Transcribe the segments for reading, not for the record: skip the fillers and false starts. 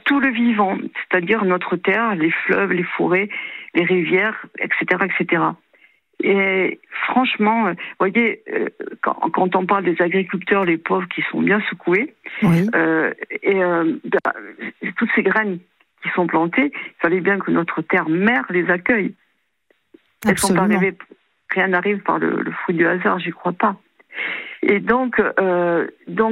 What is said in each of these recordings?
tout le vivant, c'est-à-dire notre terre, les fleuves, les forêts, les rivières, etc., etc. Et franchement, vous voyez, quand on parle des agriculteurs, les pauvres qui sont bien secoués, oui. Toutes ces graines qui sont plantées, il fallait bien que notre terre mère les accueille. Elles sont pas arrivées, rien n'arrive par le fruit du hasard, j'y crois pas. Et donc on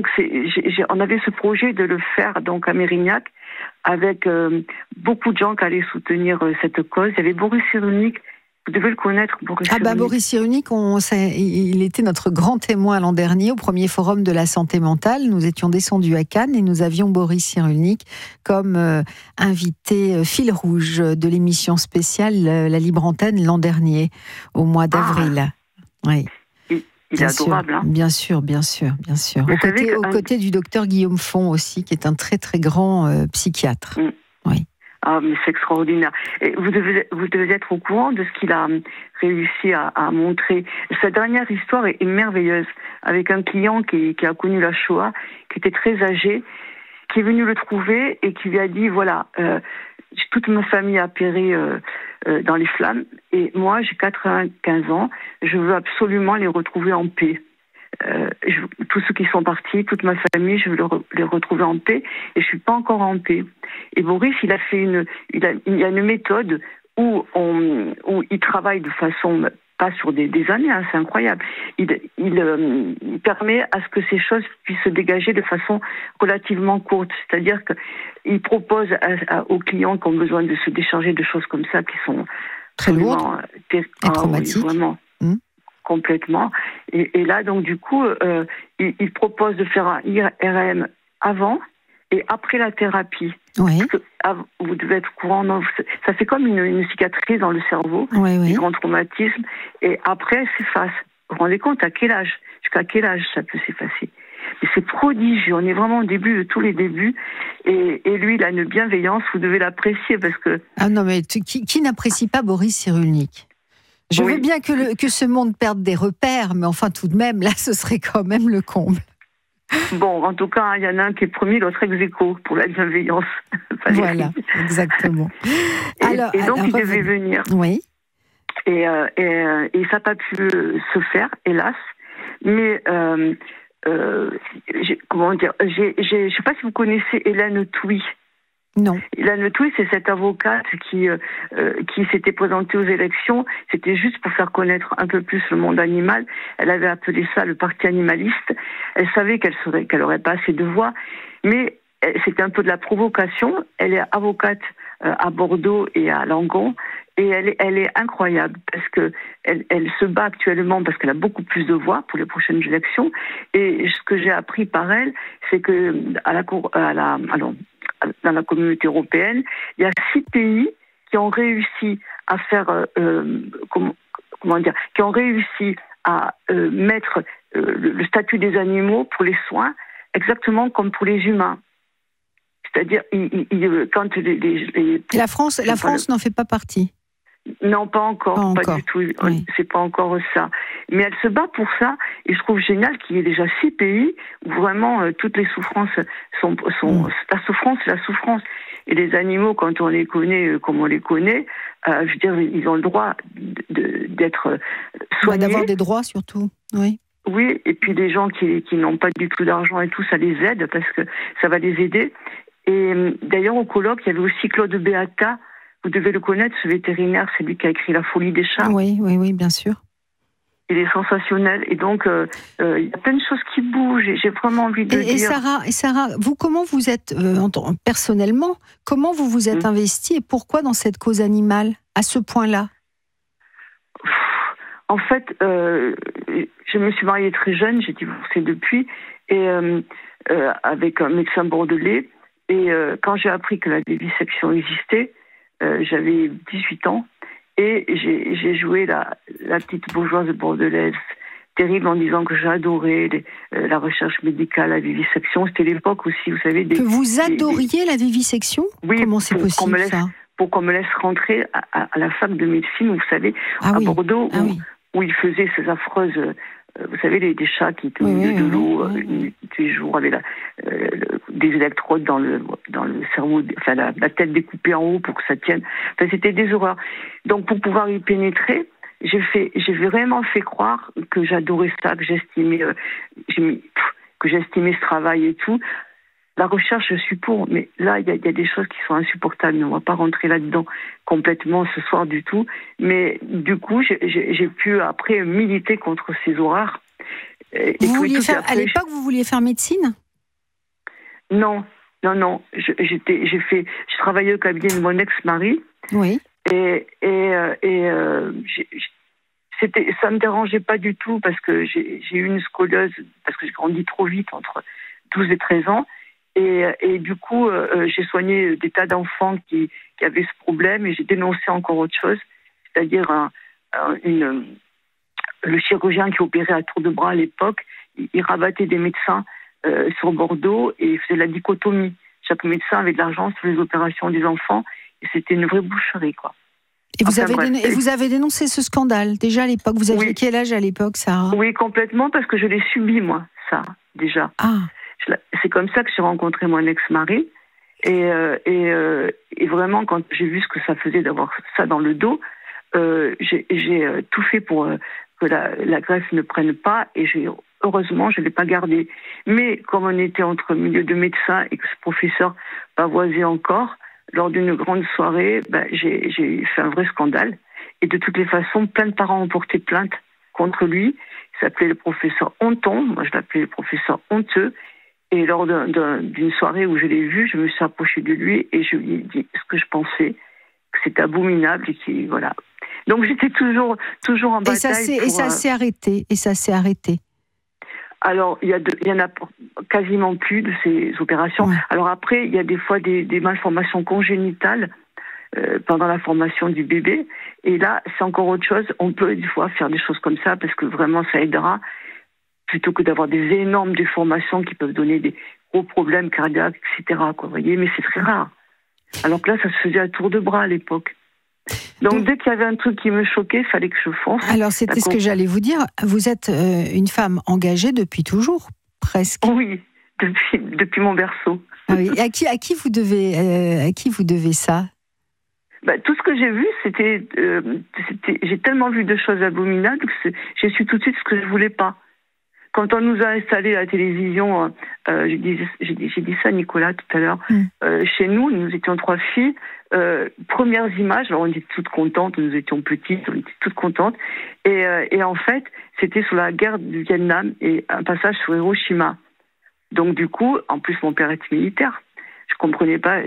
avait ce projet de le faire donc à Mérignac avec beaucoup de gens qui allaient soutenir cette cause. Il y avait Boris Cyrulnik. Vous devez le connaître, Boris Cyrulnik. Boris Cyrulnik, il était notre grand témoin l'an dernier au premier forum de la santé mentale. Nous étions descendus à Cannes et nous avions Boris Cyrulnik comme invité fil rouge de l'émission spéciale La Libre Antenne l'an dernier, au mois d'avril. Oui. Il est adorable. Hein. Bien sûr. Aux côtés du docteur Guillaume Font aussi, qui est un très très grand psychiatre. Oui. Ah, mais c'est extraordinaire. Et vous devez être au courant de ce qu'il a réussi à montrer. Sa dernière histoire est merveilleuse, avec un client qui a connu la Shoah, qui était très âgé, qui est venu le trouver et qui lui a dit, voilà, toute ma famille a péri dans les flammes, et moi, j'ai 95 ans, je veux absolument les retrouver en paix. Tous ceux qui sont partis, toute ma famille, je veux les retrouver en paix, et je suis pas encore en paix. Et Boris, il a fait il y a une méthode où il travaille de façon, pas sur des années, hein, c'est incroyable. Il permet à ce que ces choses puissent se dégager de façon relativement courte. C'est-à-dire qu'il propose aux clients qui ont besoin de se décharger de choses comme ça, qui sont très lourdes et traumatiques. Oui, vraiment. Complètement. Et là, donc, du coup, il propose de faire un IRM avant et après la thérapie. Oui. Vous devez être au courant, non, ça fait comme une cicatrice dans le cerveau, un grand traumatisme, et après, elle s'efface. Vous vous rendez compte jusqu'à quel âge ça peut s'effacer? Et c'est prodigieux, on est vraiment au début de tous les débuts, et lui, il a une bienveillance, vous devez l'apprécier, parce que... Ah non, mais qui n'apprécie pas Boris Cyrulnik? Je veux bien que ce monde perde des repères, mais enfin, tout de même, là, ce serait quand même le comble. Bon, en tout cas, il y en a un qui est premier, l'autre ex-aequo pour la bienveillance. Voilà, exactement. Et donc, il devait venir. Oui. Et ça n'a pas pu se faire, hélas. Mais, comment dire, je ne sais pas si vous connaissez Hélène Touy. Non. Hélène Touy, c'est cette avocate qui s'était présentée aux élections. C'était juste pour faire connaître un peu plus le monde animal. Elle avait appelé ça le parti animaliste. Elle savait qu'elle n'aurait pas assez de voix, mais c'était un peu de la provocation. Elle est avocate à Bordeaux et à Langon, et elle est incroyable parce que elle se bat actuellement parce qu'elle a beaucoup plus de voix pour les prochaines élections. Et ce que j'ai appris par elle, c'est que dans la communauté européenne, il y a 6 pays qui ont réussi à faire, qui ont réussi à mettre le statut des animaux pour les soins exactement comme pour les humains. C'est-à-dire, quand la France n'en fait pas partie. Non, pas encore. Du tout. Oui. C'est pas encore ça. Mais elle se bat pour ça, et je trouve génial qu'il y ait déjà 6 pays où vraiment toutes les souffrances sont la souffrance, c'est la souffrance. Et les animaux, quand on les connaît comme on les connaît, je veux dire, ils ont le droit d'être soignés. D'avoir des droits surtout, oui. Oui, et puis les gens qui n'ont pas du tout d'argent et tout, ça les aide parce que ça va les aider. Et d'ailleurs, au colloque, il y avait aussi Claude Beata. Vous devez le connaître, ce vétérinaire, c'est lui qui a écrit La folie des chats. Oui, bien sûr. Il est sensationnel. Et donc, il y a plein de choses qui bougent. Et j'ai vraiment envie de dire... Et Sarah, vous, comment vous êtes, personnellement, comment vous vous êtes investie et pourquoi dans cette cause animale, à ce point-là? En fait, je me suis mariée très jeune, j'ai divorcé depuis, et avec un médecin bordelais. Et quand j'ai appris que la vivisection existait, j'avais 18 ans et j'ai joué la petite bourgeoise bordelaise terrible en disant que j'adorais la recherche médicale, la vivisection. C'était l'époque aussi, vous savez... Que vous adoriez la vivisection? Oui, comment c'est possible, ça? Pour qu'on me laisse rentrer à la fac de médecine, vous savez, à Bordeaux, où il faisait ces affreuses vous savez, des chats qui étaient au milieu de l'eau tous les jours avec des électrodes dans le cerveau, enfin la tête découpée en haut pour que ça tienne. Enfin, c'était des horreurs. Donc pour pouvoir y pénétrer, j'ai vraiment fait croire que j'adorais ça, que j'estimais ce travail et tout. La recherche, je suis pour, mais là, il y a des choses qui sont insupportables. On ne va pas rentrer là-dedans complètement ce soir du tout. Mais du coup, j'ai pu après militer contre ces horreurs. À l'époque, vous vouliez faire médecine ? Non. Je travaillais au cabinet de mon ex-mari. Oui. Et ça me dérangeait pas du tout parce que j'ai eu une scoliose, parce que j'ai grandi trop vite entre 12 et 13 ans. Et du coup, j'ai soigné des tas d'enfants qui avaient ce problème et j'ai dénoncé encore autre chose, c'est-à-dire le chirurgien qui opérait à tour de bras à l'époque, il rabattait des médecins sur Bordeaux et il faisait la dichotomie. Chaque médecin avait de l'argent sur les opérations des enfants et c'était une vraie boucherie, quoi. Et vous avez dénoncé ce scandale déjà à l'époque. Vous aviez quel âge à l'époque, Sarah ? Oui, complètement, parce que je l'ai subi, moi, ça, déjà. Ah. C'est comme ça que j'ai rencontré mon ex-mari. Et vraiment, quand j'ai vu ce que ça faisait d'avoir ça dans le dos, j'ai tout fait pour que la greffe ne prenne pas. Et heureusement, je ne l'ai pas gardé. Mais comme on était entre milieu de médecins et que ce professeur pavoisait encore, lors d'une grande soirée, j'ai fait un vrai scandale. Et de toutes les façons, plein de parents ont porté plainte contre lui. Il s'appelait le professeur Honton. Moi, je l'appelais le professeur Honteux. Et lors d'une soirée où je l'ai vu, je me suis approchée de lui et je lui ai dit ce que je pensais, que c'était abominable et voilà. Donc j'étais toujours en bataille. Et ça s'est arrêté. Alors il y en a quasiment plus de ces opérations. Ouais. Alors après, il y a des fois des malformations congénitales pendant la formation du bébé. Et là, c'est encore autre chose. On peut des fois faire des choses comme ça parce que vraiment ça aidera, plutôt que d'avoir des énormes déformations qui peuvent donner des gros problèmes cardiaques, etc. Vous voyez, mais c'est très rare. Alors que là, ça se faisait à tour de bras à l'époque. Donc dès qu'il y avait un truc qui me choquait, il fallait que je fonce. Alors c'était ce que j'allais vous dire. Vous êtes une femme engagée depuis toujours, presque. Oui, depuis mon berceau. Ah oui. Et à qui vous devez ça ? Tout ce que j'ai vu, c'était j'ai tellement vu de choses abominables que j'ai su tout de suite ce que je voulais pas. Quand on nous a installé la télévision, j'ai dit ça à Nicolas tout à l'heure, chez nous étions 3 filles, premières images, alors on était toutes contentes, nous étions petites, on était toutes contentes, et en fait, c'était sur la guerre du Vietnam et un passage sur Hiroshima. Donc du coup, en plus mon père était militaire, je comprenais pas,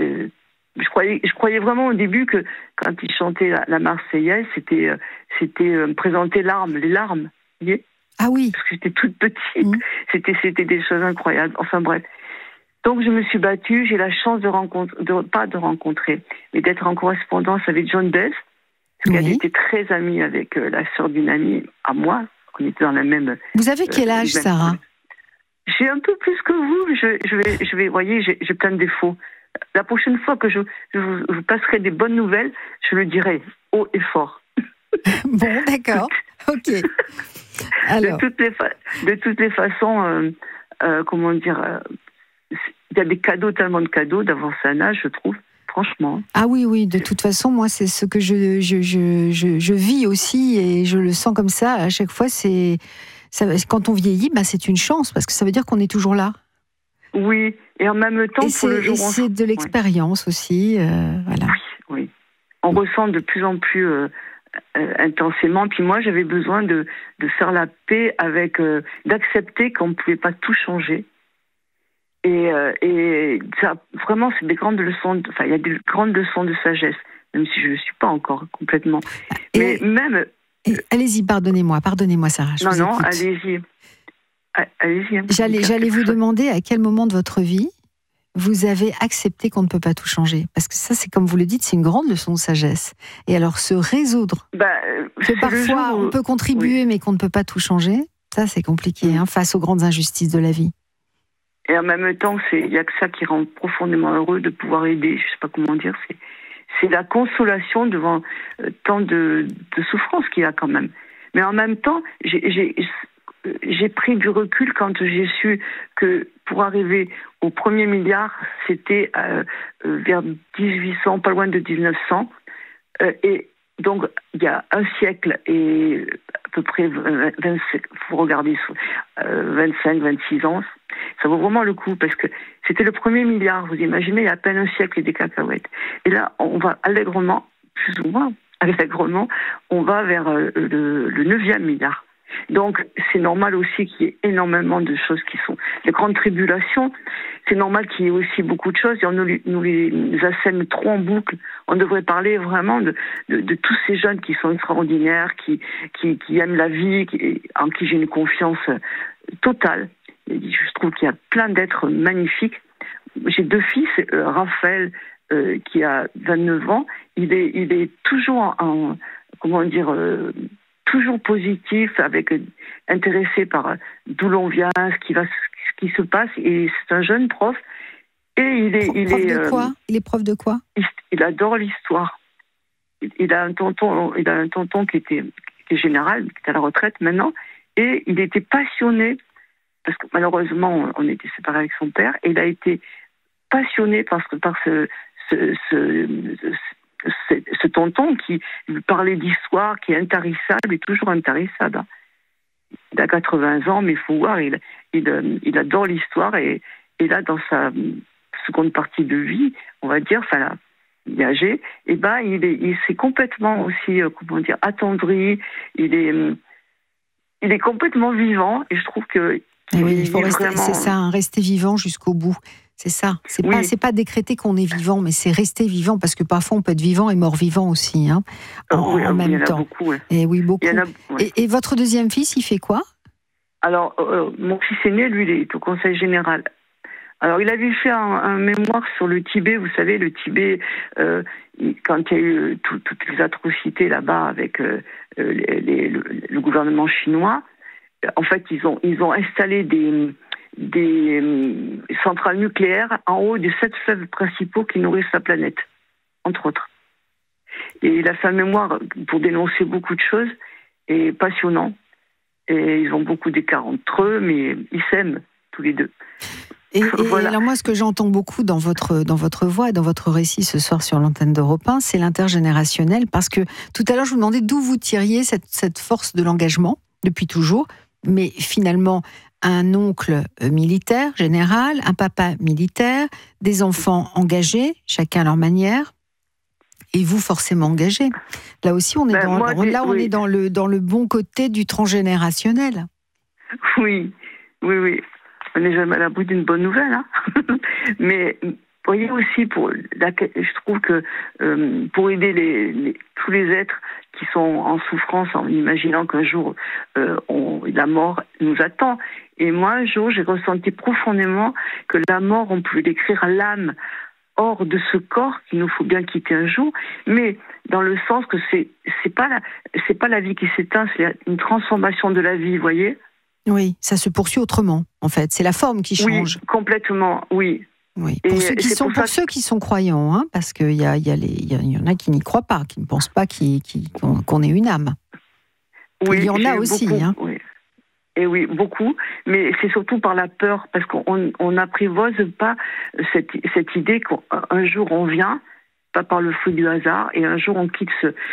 je croyais vraiment au début que quand il chantait la Marseillaise, c'était présenter les larmes, vous voyez ? Ah oui. Parce que j'étais toute petite. C'était des choses incroyables. Enfin bref. Donc je me suis battue. J'ai la chance pas de rencontrer, mais d'être en correspondance avec John Bess. Parce qu'elle était très amie avec la sœur d'une amie à moi. On était dans la même. Vous avez quel âge, Sarah ? J'ai un peu plus que vous. Je vais, voyez, j'ai plein de défauts. La prochaine fois que je vous passerai des bonnes nouvelles, je le dirai haut et fort. Bon, d'accord. Ok. Alors. De toutes les façons, comment dire, il y a des cadeaux, tellement de cadeaux d'avancer un âge, je trouve, franchement. Ah oui, de toute façon, moi, c'est ce que je vis aussi et je le sens comme ça. À chaque fois, quand on vieillit, c'est une chance parce que ça veut dire qu'on est toujours là. Oui, et en même temps, c'est de l'expérience aussi, voilà. Oui. On ressent de plus en plus intensément. Puis moi, j'avais besoin de faire la paix avec, d'accepter qu'on ne pouvait pas tout changer. Et ça, vraiment, c'est des grandes leçons. Il y a des grandes leçons de sagesse, même si je ne le suis pas encore complètement. Mais même. Allez-y, pardonnez-moi, Sarah. Non, allez-y. Allez-y. J'allais vous demander à quel moment de votre vie vous avez accepté qu'on ne peut pas tout changer. Parce que ça, c'est comme vous le dites, c'est une grande leçon de sagesse. Et alors, se résoudre, que parfois on peut contribuer, mais qu'on ne peut pas tout changer, ça, c'est compliqué, face aux grandes injustices de la vie. Et en même temps, il n'y a que ça qui rend profondément heureux de pouvoir aider. Je ne sais pas comment dire. C'est la consolation devant tant de souffrance qu'il y a quand même. Mais en même temps, j'ai pris du recul quand j'ai su que pour arriver au premier milliard, c'était vers 1800, pas loin de 1900. Et donc, il y a un siècle et à peu près 25, faut regarder, 25, 26 ans. Ça vaut vraiment le coup parce que c'était le premier milliard. Vous imaginez, il y a à peine un siècle et des cacahuètes. Et là, on va allègrement, plus ou moins allègrement, on va vers le 9e milliard. Donc, c'est normal aussi qu'il y ait énormément de choses qui sont les grandes tribulations. C'est normal qu'il y ait aussi beaucoup de choses. Et on nous les assène trop en boucle. On devrait parler vraiment de tous ces jeunes qui sont extraordinaires, qui aiment la vie, en qui j'ai une confiance totale. Et je trouve qu'il y a plein d'êtres magnifiques. J'ai 2 fils, Raphaël, qui a 29 ans. Il est toujours toujours positif, intéressé par d'où l'on vient, ce qui se passe. Et c'est un jeune prof. Et il est quoi ? Il est prof de quoi ? Il adore l'histoire. Il a un tonton qui est général, qui est à la retraite maintenant, et il était passionné parce que malheureusement on était séparés avec son père. Et il a été passionné par ce tonton qui lui parlait d'histoire, qui est intarissable et toujours intarissable. Il a 80 ans, mais il faut voir, il adore l'histoire et là, dans sa seconde partie de vie, on va dire, enfin, il est âgé, et ben, il s'est complètement aussi, attendri. Il est complètement vivant et je trouve que oui, il faut rester, vraiment... c'est ça, rester vivant jusqu'au bout. C'est ça. C'est pas décréter qu'on est vivant, mais c'est rester vivant parce que parfois on peut être vivant et mort-vivant aussi, hein, en même temps. Beaucoup, Et oui, beaucoup. Et votre deuxième fils, il fait quoi ? Alors, mon fils aîné, lui, il est au Conseil général. Alors, il avait fait un mémoire sur le Tibet. Vous savez, le Tibet, quand il y a eu toutes les atrocités là-bas avec le gouvernement chinois, en fait, ils ont installé des centrales nucléaires en haut des 7 fleuves principaux qui nourrissent la planète, entre autres. Et il a fait un mémoire pour dénoncer beaucoup de choses, et passionnant. Et ils ont beaucoup d'écart entre eux, mais ils s'aiment tous les deux. Et alors moi, ce que j'entends beaucoup dans votre voix et dans votre récit ce soir sur l'antenne d'Europe 1, c'est l'intergénérationnel, parce que tout à l'heure, je vous demandais d'où vous tiriez cette force de l'engagement, depuis toujours, mais finalement, un oncle militaire, général, un papa militaire, des enfants engagés, chacun à leur manière, et vous forcément engagé. Là aussi, on est est dans le bon côté du transgénérationnel. Oui. On n'est jamais à l'abri d'une bonne nouvelle, hein. Mais voyez aussi, je trouve que pour aider tous les êtres qui sont en souffrance, en imaginant qu'un jour la mort nous attend. Et moi, un jour, j'ai ressenti profondément que la mort, on pouvait l'écrire l'âme hors de ce corps qu'il nous faut bien quitter un jour, mais dans le sens que c'est pas la vie qui s'éteint, c'est une transformation de la vie, vous voyez. Oui, ça se poursuit autrement, en fait. C'est la forme qui change. Oui, complètement, oui. Oui. Pour ceux qui sont croyants, hein, parce qu'il y en a qui n'y croient pas, qui ne pensent pas qu'on ait une âme. Oui, il y en a aussi. Beaucoup, hein. Oui. Et oui, beaucoup, mais c'est surtout par la peur, parce qu'on n'apprivoise pas cette idée qu'un jour on vient, pas par le fruit du hasard, et un jour on quitte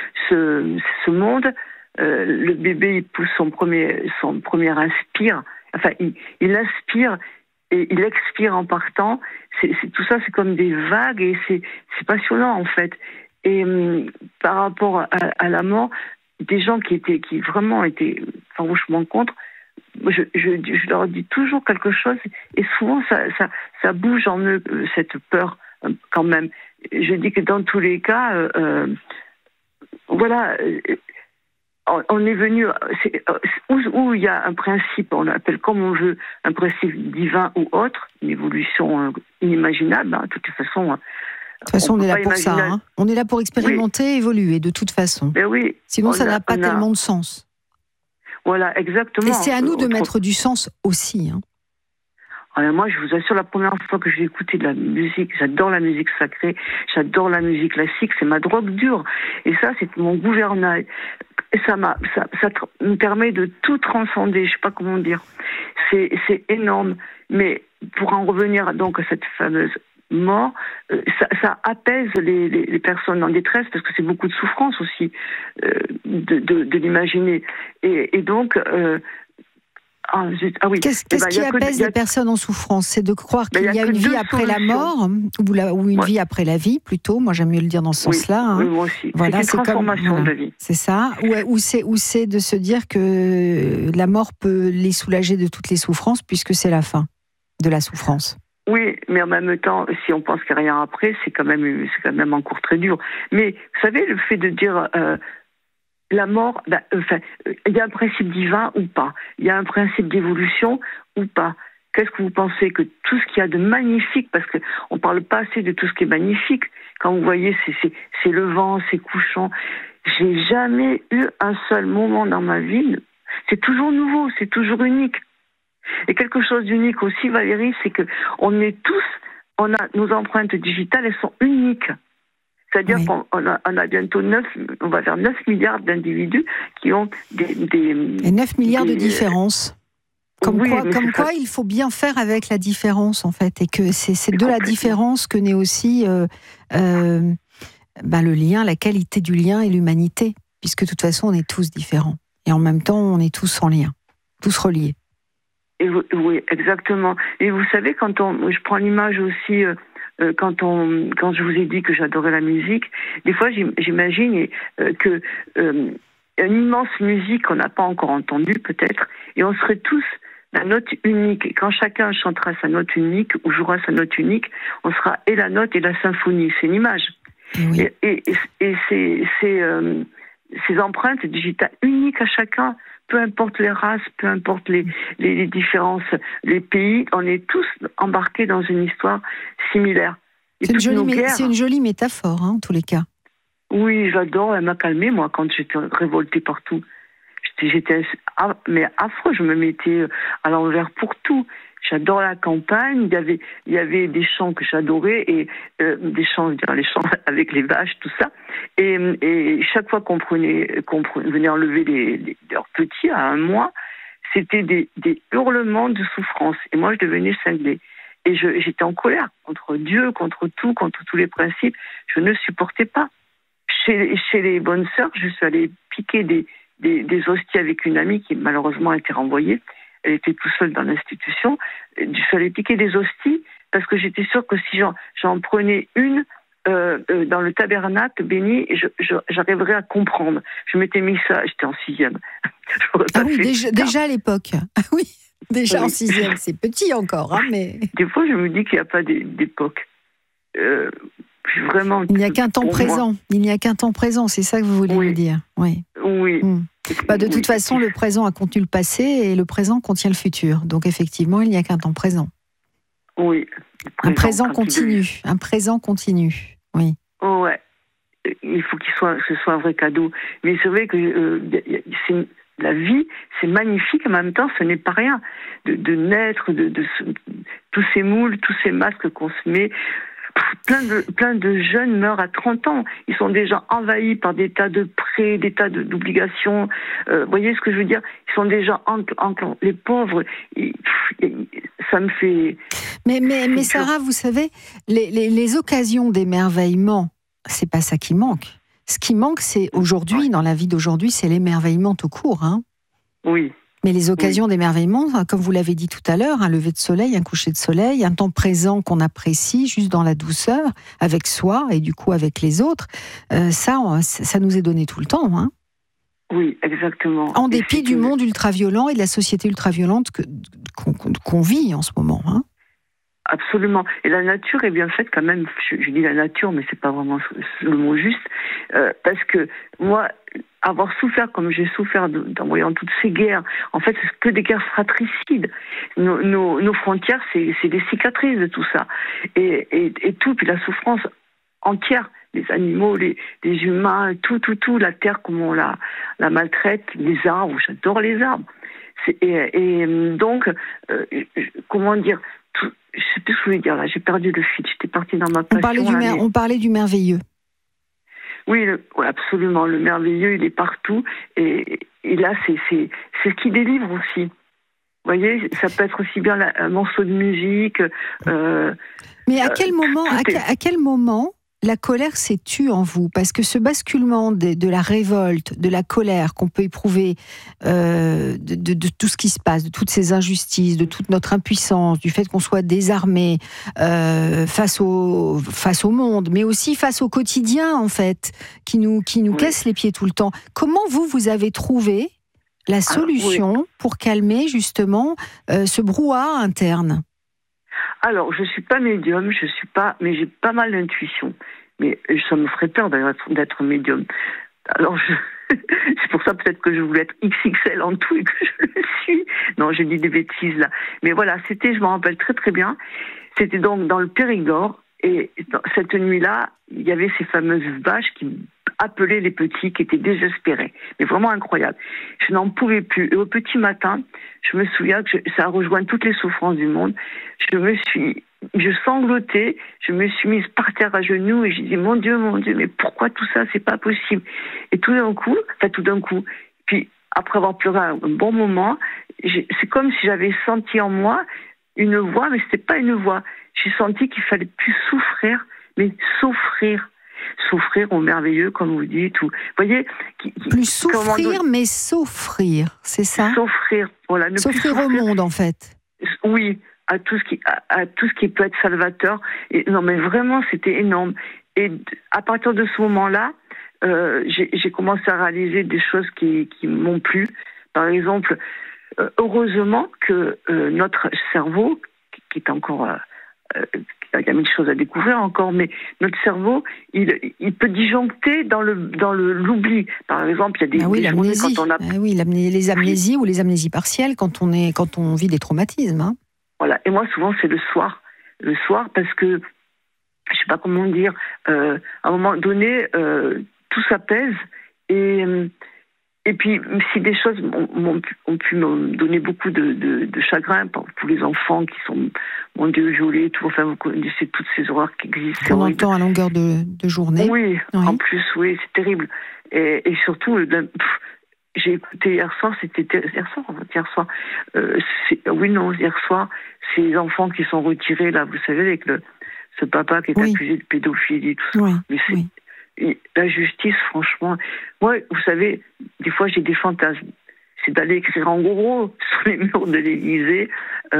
ce monde. Le bébé, il pousse son premier inspire, enfin il inspire et il expire en partant. Tout ça, c'est comme des vagues et c'est passionnant en fait. Et par rapport à la mort, des gens qui vraiment étaient farouchement contre, je leur dis toujours quelque chose et souvent ça bouge en eux, cette peur quand même. Je dis que dans tous les cas, voilà. On est venu où il y a un principe, on l'appelle comme on veut, un principe divin ou autre, une évolution inimaginable. Hein, de toute façon, on est là pour ça. Hein. On est là pour expérimenter, évoluer, de toute façon. Ben oui, sinon, ça n'a pas tellement de sens. Voilà, exactement. Et c'est à nous de mettre du sens aussi. Hein. Alors moi, je vous assure, la première fois que j'ai écouté de la musique, j'adore la musique sacrée, j'adore la musique classique, c'est ma drogue dure. Et ça, c'est mon gouvernail. Et ça me permet de tout transcender, je sais pas comment dire. C'est énorme. Mais pour en revenir donc à cette fameuse mort, ça apaise les personnes en détresse, parce que c'est beaucoup de souffrance aussi de l'imaginer. Et donc... oui. Qu'est-ce qui apaise les personnes en souffrance? C'est de croire qu'il y a une vie après la mort, ou une vie après la vie, plutôt. Moi, j'aime mieux le dire dans ce sens-là. Hein. Oui, moi aussi. Voilà, c'est une transformation de la vie. C'est ça. Ou c'est de se dire que la mort peut les soulager de toutes les souffrances, puisque c'est la fin de la souffrance. Oui, mais en même temps, si on pense qu'il n'y a rien après, c'est quand même encore très dur. Mais vous savez, le fait de dire... la mort, il y a un principe divin ou pas? Il y a un principe d'évolution ou pas? Qu'est-ce que vous pensez? Que tout ce qu'il y a de magnifique, parce qu'on ne parle pas assez de tout ce qui est magnifique, quand vous voyez ces levants, ces couchants, j'ai jamais eu un seul moment dans ma vie, c'est toujours nouveau, c'est toujours unique. Et quelque chose d'unique aussi, Valérie, c'est que on a nos empreintes digitales, elles sont uniques. C'est-à-dire qu'on a bientôt on va vers 9 milliards d'individus qui ont Et 9 milliards de différences. Comme quoi, il faut bien faire avec la différence, en fait. Et que c'est de la différence que naît aussi le lien, la qualité du lien et l'humanité. Puisque de toute façon, on est tous différents. Et en même temps, on est tous en lien, tous reliés. Oui, exactement. Et vous savez, je prends l'image aussi... quand je vous ai dit que j'adorais la musique, des fois j'imagine que une immense musique qu'on n'a pas encore entendue peut-être, et on serait tous la note unique. Et quand chacun chantera sa note unique ou jouera sa note unique, on sera et la note et la symphonie. C'est une image. Oui. Et ces empreintes digitales uniques à chacun, peu importe les races, peu importe les différences, les pays, on est tous embarqués dans une histoire similaire. C'est une jolie métaphore, en tous les cas. Oui, j'adore, elle m'a calmée, moi, quand j'étais révoltée partout. J'étais affreux, je me mettais à l'envers pour tout. J'adore la campagne, il y avait des chants que j'adorais, et des chants, je veux dire, les chants avec les vaches, tout ça. Et chaque fois qu'on venait enlever leurs petits à 1 mois, c'était des hurlements de souffrance. Et moi, je devenais cinglée. Et j'étais en colère contre Dieu, contre tous les principes. Je ne supportais pas. Chez les bonnes sœurs, je suis allée piquer des hosties avec une amie qui malheureusement a été renvoyée. Elle était toute seule dans l'institution. Je suis allée piquer des hosties parce que j'étais sûre que si j'en prenais une dans le tabernacle béni, j'arriverais à comprendre. Je m'étais mis ça, j'étais en 6e. Ah oui, déjà à l'époque. Oui, déjà en 6e, c'est petit encore. Mais... Des fois, je me dis qu'il n'y a pas d'époque. Vraiment, il n'y a qu'un temps présent. Il n'y a qu'un temps présent, c'est ça que vous voulez me dire. Oui. Oui. De toute façon, le présent a contenu le passé et le présent contient le futur. Donc effectivement, il n'y a qu'un temps présent. Oui. Un présent continu. Un présent continu. Oui. Ouais. Il faut que ce soit un vrai cadeau. Mais c'est vrai que la vie, c'est magnifique. En même temps, ce n'est pas rien de naître, tous ces moules, tous ces masques qu'on se met. Plein de jeunes meurent à 30 ans. Ils sont déjà envahis par des tas de prêts, des tas d'obligations. Vous voyez ce que je veux dire? Ils sont déjà les pauvres. Ça me fait... Mais Sarah, vous savez, les occasions d'émerveillement, c'est pas ça qui manque. Ce qui manque, c'est aujourd'hui, dans la vie d'aujourd'hui, c'est l'émerveillement tout court. Hein. Oui. Mais les occasions d'émerveillement, comme vous l'avez dit tout à l'heure, un lever de soleil, un coucher de soleil, un temps présent qu'on apprécie juste dans la douceur, avec soi et du coup avec les autres, ça nous est donné tout le temps. Hein. Oui, exactement. En dépit du monde ultra-violent et de la société ultra-violente qu'on vit en ce moment. Hein. Absolument. Et la nature est bien faite quand même. Je dis la nature, mais c'est pas vraiment le mot juste. Parce que moi, avoir souffert comme j'ai souffert en voyant toutes ces guerres, en fait, c'est que des guerres fratricides. Nos frontières, c'est des cicatrices de tout ça. Et tout, puis la souffrance entière. Les animaux, les humains, tout, la terre, comment on la maltraite, les arbres, j'adore les arbres. Donc, comment dire, je sais plus ce que je voulais dire là, j'ai perdu le fil, j'étais partie dans ma passion. On parlait du merveilleux. Oui, ouais, absolument. Le merveilleux, il est partout. Et là, c'est ce qui délivre aussi. Vous voyez, ça peut être aussi bien un morceau de musique. Mais à quel moment la colère s'est tue en vous? Parce que ce basculement de la révolte, de la colère qu'on peut éprouver, de tout ce qui se passe, de toutes ces injustices, de toute notre impuissance, du fait qu'on soit désarmé face au monde, mais aussi face au quotidien, en fait, qui nous casse les pieds tout le temps. Comment vous avez trouvé la solution pour calmer justement ce brouhaha interne? Alors, je suis pas médium, mais j'ai pas mal d'intuition. Mais ça me ferait peur d'être médium. Alors, c'est pour ça peut-être que je voulais être XXL en tout et que je le suis. Non, j'ai dit des bêtises là. Mais voilà, je m'en rappelle très très bien. C'était donc dans le Périgord et cette nuit-là, il y avait ces fameuses vaches qui appelaient les petits qui étaient désespérés. Mais vraiment incroyable. Je n'en pouvais plus. Et au petit matin, je me souviens que ça a rejoint toutes les souffrances du monde. Je sanglotais, je me suis mise par terre à genoux et je disais mon Dieu, mais pourquoi tout ça, c'est pas possible. Et tout d'un coup, puis après avoir pleuré un bon moment, c'est comme si j'avais senti en moi une voix, mais c'était pas une voix. J'ai senti qu'il fallait plus souffrir, mais s'offrir au merveilleux, comme vous dites. Vous voyez, plus souffrir, mais s'offrir, c'est ça? S'offrir, voilà. S'offrir au monde, en fait. Oui, à tout ce qui peut être salvateur. Et, non, mais vraiment, c'était énorme. Et à partir de ce moment-là, j'ai commencé à réaliser des choses qui m'ont plu. Par exemple, heureusement que notre cerveau, qui est encore... il y a mille choses à découvrir encore, mais notre cerveau, il peut disjoncter dans l'oubli. Par exemple, il y a des journées quand on a... les amnésies ou les amnésies partielles quand on vit des traumatismes. Hein. Voilà. Et moi, souvent, c'est le soir. Le soir, parce que, je sais pas comment dire, à un moment donné, tout s'apaise et puis, si des choses ont pu me donner beaucoup de chagrin pour les enfants qui sont, mon Dieu, violés, tout, enfin, vous connaissez toutes ces horreurs qui existent. On entend à longueur de journée. Oui, en plus, oui, c'est terrible. Et surtout, j'ai écouté hier soir, hier soir, ces enfants qui sont retirés, là, vous savez, avec ce papa qui est accusé de pédophilie et tout ça. Mais la justice, franchement, moi, vous savez, des fois j'ai des fantasmes. C'est d'aller écrire en gros sur les murs de l'Élysée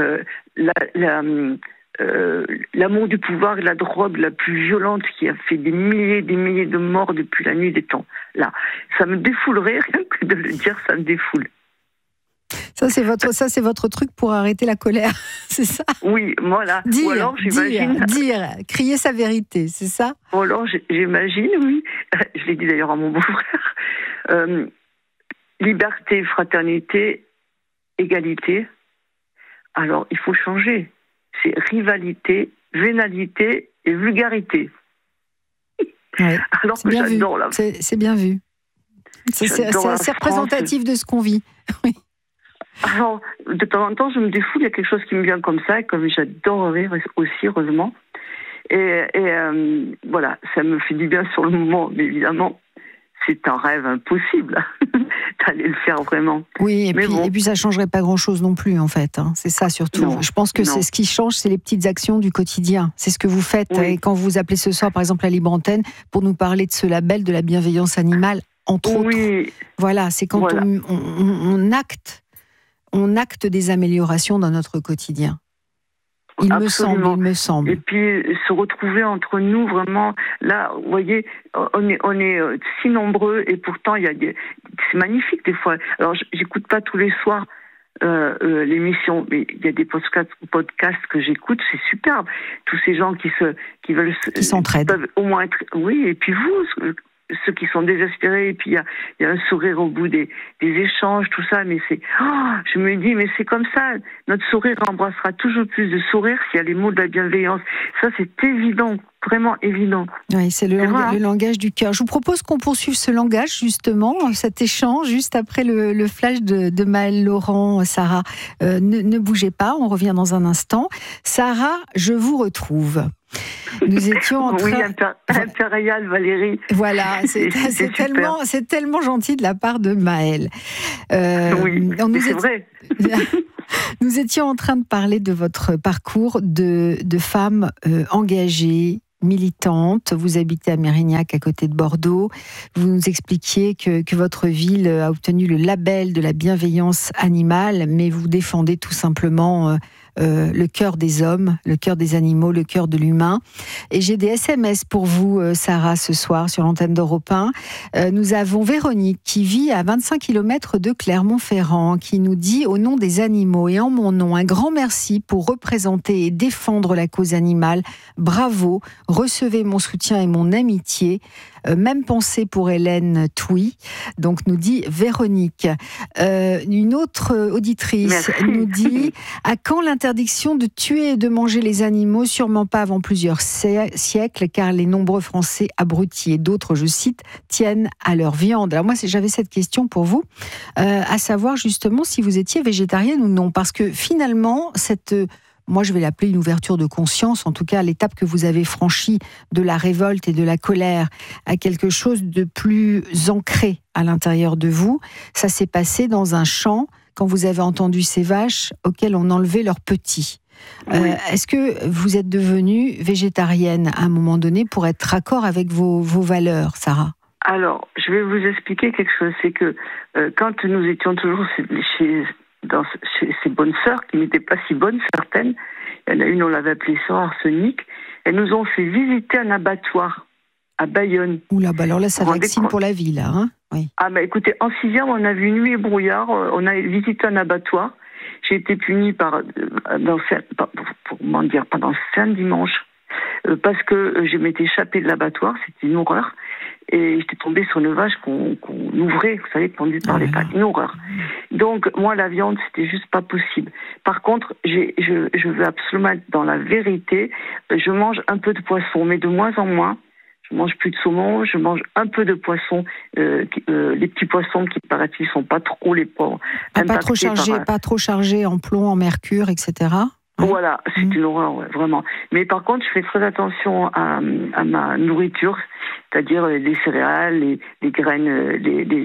l'amour du pouvoir et la drogue la plus violente qui a fait des milliers de morts depuis la nuit des temps. Là, ça me défoulerait, rien que de le dire, ça me défoule. Ça, c'est votre truc pour arrêter la colère, c'est ça? Oui, voilà. Ou alors, j'imagine... crier sa vérité, c'est ça? Ou alors, j'imagine, oui. Je l'ai dit d'ailleurs à mon beau-frère. Liberté, fraternité, égalité. Alors, il faut changer. C'est rivalité, vénalité et vulgarité. Ouais, alors que j'adore la... C'est bien vu. C'est assez représentatif de ce qu'on vit. Oui. Alors, de temps en temps, je me défoule, il y a quelque chose qui me vient comme ça, et comme j'adorerais aussi, heureusement. Et voilà, ça me fait du bien sur le moment, mais évidemment, c'est un rêve impossible d'aller le faire vraiment. Oui, et puis ça ne changerait pas grand-chose non plus, en fait. Hein. C'est ça surtout. Non, je pense que c'est ce qui change, c'est les petites actions du quotidien. C'est ce que vous faites et quand vous appelez ce soir, par exemple, la Libre Antenne, pour nous parler de ce label de la bienveillance animale, entre autres. Voilà, c'est quand on acte des améliorations dans notre quotidien. Il me semble. Et puis, se retrouver entre nous, vraiment, là, vous voyez, on est si nombreux, et pourtant, c'est magnifique, des fois. Alors, j'écoute pas tous les soirs l'émission, mais il y a des podcasts que j'écoute, c'est superbe. Tous ces gens qui s'entraident. Peuvent au moins être... Oui, et puis vous... ceux qui sont désespérés, et puis il y a un sourire au bout des échanges, tout ça, mais je me dis, mais c'est comme ça, notre sourire embrassera toujours plus de sourire s'il y a les mots de la bienveillance. Ça, c'est évident, vraiment évident. Oui, c'est le langage du cœur. Je vous propose qu'on poursuive ce langage, justement, cet échange, juste après le flash de Maëlle Laurent, Sarah. Ne bougez pas, on revient dans un instant. Sarah, je vous retrouve. Nous étions en train... Oui, impérial, Valérie. Voilà, c'est tellement gentil de la part de Maëlle. Oui, c'est vrai. Nous étions en train de parler de votre parcours de femme engagée, militante. Vous habitez à Mérignac, à côté de Bordeaux. Vous nous expliquiez que votre ville a obtenu le label de la bienveillance animale, mais vous défendez tout simplement le cœur des hommes, le cœur des animaux, le cœur de l'humain. Et j'ai des SMS pour vous, Sarah, ce soir, sur l'antenne d'Europe 1. Nous avons Véronique, qui vit à 25 km de Clermont-Ferrand, qui nous dit, au nom des animaux et en mon nom, un grand merci pour représenter et défendre la cause animale. Bravo, recevez mon soutien et mon amitié. Même pensée pour Hélène Touy, donc nous dit Véronique. Une autre auditrice nous dit, à quand l'interdiction de tuer et de manger les animaux? Sûrement pas avant plusieurs siècles, car les nombreux Français abrutis et d'autres, je cite, tiennent à leur viande. Alors moi, j'avais cette question pour vous, à savoir justement si vous étiez végétarienne ou non, parce que finalement, moi, je vais l'appeler une ouverture de conscience, en tout cas l'étape que vous avez franchie de la révolte et de la colère à quelque chose de plus ancré à l'intérieur de vous. Ça s'est passé dans un champ quand vous avez entendu ces vaches auxquelles on enlevait leurs petits. Oui. Est-ce que vous êtes devenue végétarienne à un moment donné pour être raccord avec vos valeurs, Sarah ? Alors, je vais vous expliquer quelque chose. C'est que quand nous étions toujours chez ces bonnes sœurs, qui n'étaient pas si bonnes, certaines. Il y en a une, on l'avait appelée sœur Arsenic. Elles nous ont fait visiter un abattoir à Bayonne. Oula, bah alors là, ça vaccine pour la vie, là. Hein, oui. Ah, bah écoutez, en 6e, on a vu nuit et brouillard. On a visité un abattoir. J'ai été punie pendant 5 dimanches. Parce que je m'étais échappée de l'abattoir. C'était une horreur. Et j'étais tombée sur une vache qu'on ouvrait, vous savez, conduite par les pattes. Une horreur. Donc, moi, la viande, c'était juste pas possible. Par contre, je veux absolument être dans la vérité. Je mange un peu de poisson, mais de moins en moins. Je mange plus de saumon, je mange un peu de poisson. Les petits poissons qui, paraît-il, sont pas trop les pauvres. Pas trop chargés en plomb, en mercure, etc. Voilà, c'est une horreur, ouais, vraiment. Mais par contre, je fais très attention à ma nourriture, c'est-à-dire les céréales, les graines,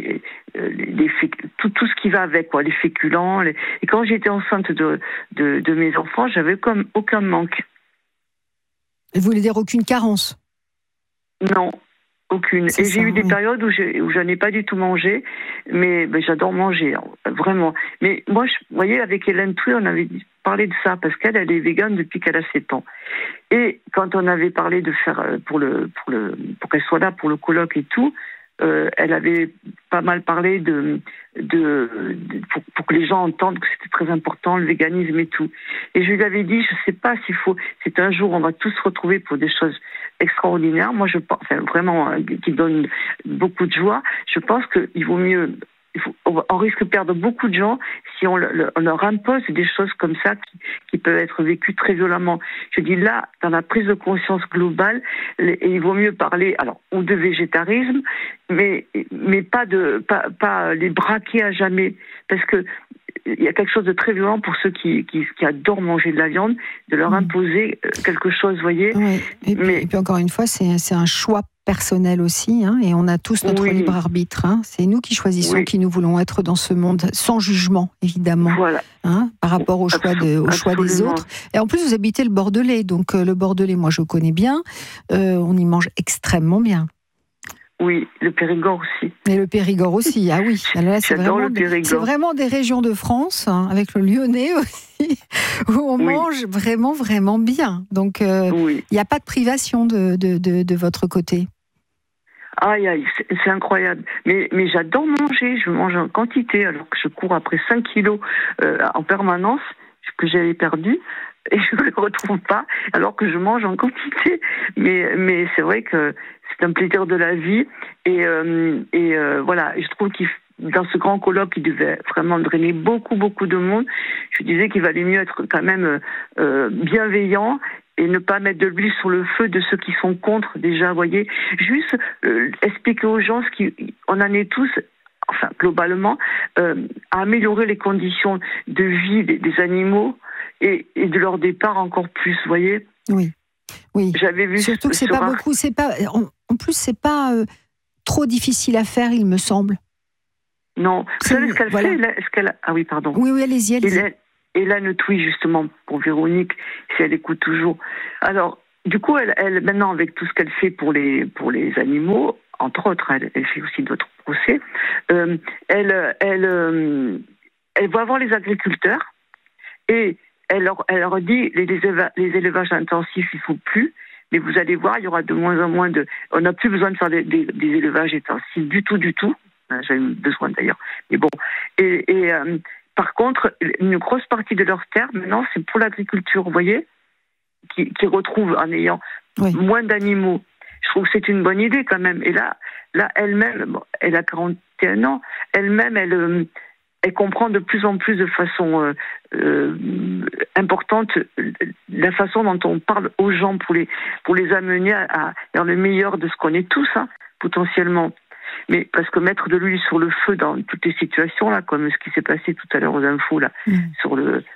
tout ce qui va avec, quoi, les féculents. Et quand j'étais enceinte de mes enfants, j'avais comme aucun manque. Vous voulez dire aucune carence? Non. Aucune. Et j'ai eu des périodes où je n'ai pas du tout mangé, mais j'adore manger, vraiment. Mais moi, vous voyez, avec Hélène Touy, on avait parlé de ça, parce qu'elle est végane depuis qu'elle a 7 ans. Et quand on avait parlé de faire, pour qu'elle soit là pour le colloque et tout, elle avait pas mal parlé pour que les gens entendent que c'était très important, le véganisme et tout. Et je lui avais dit, je sais pas c'est un jour, on va tous se retrouver pour des choses extraordinaires. Moi, je pense, vraiment, qui donnent beaucoup de joie. Je pense qu'il vaut mieux, on risque de perdre beaucoup de gens si on leur impose des choses comme ça qui peuvent être vécues très violemment. Je dis là, dans la prise de conscience globale, il vaut mieux parler, alors, ou de végétarisme, mais pas les braquer à jamais, parce que il y a quelque chose de très violent pour ceux qui adorent manger de la viande, de leur imposer quelque chose, vous voyez. Oui. Et puis encore une fois, c'est un choix personnel aussi, hein, et on a tous notre libre arbitre. Hein. C'est nous qui choisissons qui nous voulons être dans ce monde, sans jugement, évidemment, voilà. Hein, par rapport au choix des autres. Et en plus, vous habitez le Bordelais, donc le Bordelais, moi je connais bien, on y mange extrêmement bien. Oui, le Périgord aussi. Et le Périgord aussi, ah oui. Alors là, c'est vraiment des régions de France, hein, avec le Lyonnais aussi, où on mange vraiment, vraiment bien. Donc, il n'y a pas de privation de votre côté. Aïe, c'est incroyable. Mais j'adore manger, je mange en quantité, alors que je cours après 5 kilos en permanence, que j'avais perdu. Et je ne les retrouve pas, alors que je mange en quantité. Mais c'est vrai que c'est un plaisir de la vie. Et voilà, je trouve qu'il dans ce grand colloque, il devait vraiment drainer beaucoup, beaucoup de monde. Je disais qu'il valait mieux être quand même bienveillant et ne pas mettre de l'huile sur le feu de ceux qui sont contre, déjà, vous voyez. Juste expliquer aux gens on en est tous, enfin, globalement, à améliorer les conditions de vie des animaux et de leur départ encore plus, vous voyez. Oui. Oui. J'avais vu surtout que c'est pas beaucoup, en plus c'est pas trop difficile à faire, il me semble. Non, vous savez ce qu'elle fait, ah oui, pardon. Oui, allez-y. Hélène Touy, justement, pour Véronique, si elle écoute toujours. Alors, du coup, elle maintenant, avec tout ce qu'elle fait pour les animaux, entre autres, elle fait aussi d'autres procès, elle va voir les agriculteurs et elle leur dit les élevages intensifs, il ne faut plus, mais vous allez voir, il y aura de moins en moins on n'a plus besoin de faire des élevages intensifs du tout. J'ai eu besoin d'ailleurs, mais bon. Et par contre, une grosse partie de leurs terres, maintenant, c'est pour l'agriculture, vous voyez, qui retrouvent en ayant moins d'animaux. Je trouve que c'est une bonne idée quand même. Et là elle-même, elle a 41 ans, elle-même, elle comprend de plus en plus de façon importante la façon dont on parle aux gens pour les amener à vers le meilleur de ce qu'on est tous, hein, potentiellement. Mais parce que mettre de l'huile sur le feu dans toutes les situations, là, comme ce qui s'est passé tout à l'heure aux infos, là, sur le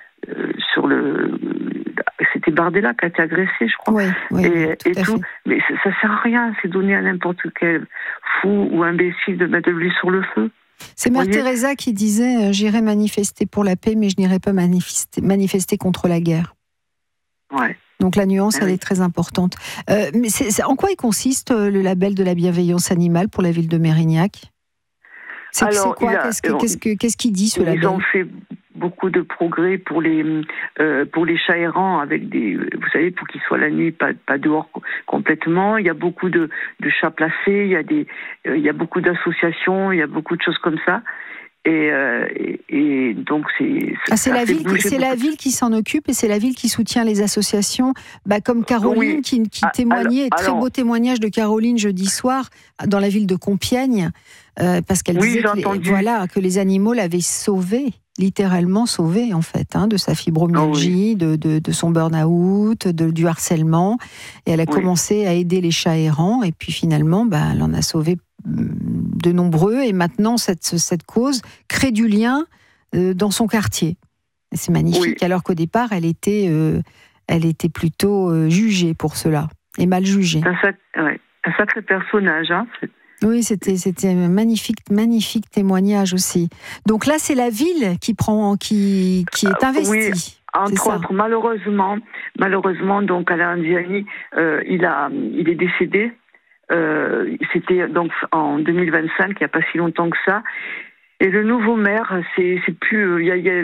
c'était Bardella qui a été agressé, je crois. Oui, et tout. Mais ça sert à rien, c'est donné à n'importe quel fou ou imbécile de mettre de l'huile sur le feu. C'est Mère Teresa qui disait j'irai manifester pour la paix, mais je n'irai pas manifester contre la guerre. Ouais. Donc la nuance, elle est très importante. Mais en quoi il consiste le label de la bienveillance animale pour la ville de Mérignac ? C'est quoi ? Qu'est-ce qu'il dit ce label ? Ils ont fait beaucoup de progrès pour les chats errants avec vous savez, pour qu'ils soient la nuit pas dehors complètement. Il y a beaucoup de chats placés, il y a beaucoup d'associations, il y a beaucoup de choses comme ça. Et donc c'est la ville qui s'en occupe et c'est la ville qui soutient les associations, comme Caroline qui témoignait, très beau témoignage de Caroline jeudi soir dans la ville de Compiègne, parce qu'elle disait que les animaux l'avaient sauvée, littéralement sauvée en fait, de sa fibromyalgie, de son burn-out, du harcèlement, et elle a commencé à aider les chats errants et puis finalement elle en a sauvé de nombreux, et maintenant cette cause crée du lien dans son quartier. Et c'est magnifique, alors qu'au départ elle était plutôt jugée pour cela, et mal jugée. Un sacré personnage, hein. Oui, c'était un magnifique témoignage aussi. Donc là, c'est la ville qui est investie. Oui, entre autres, malheureusement, donc Alain Anziani, il est décédé. C'était donc en 2025, il n'y a pas si longtemps que ça. Et le nouveau maire, c'est plus,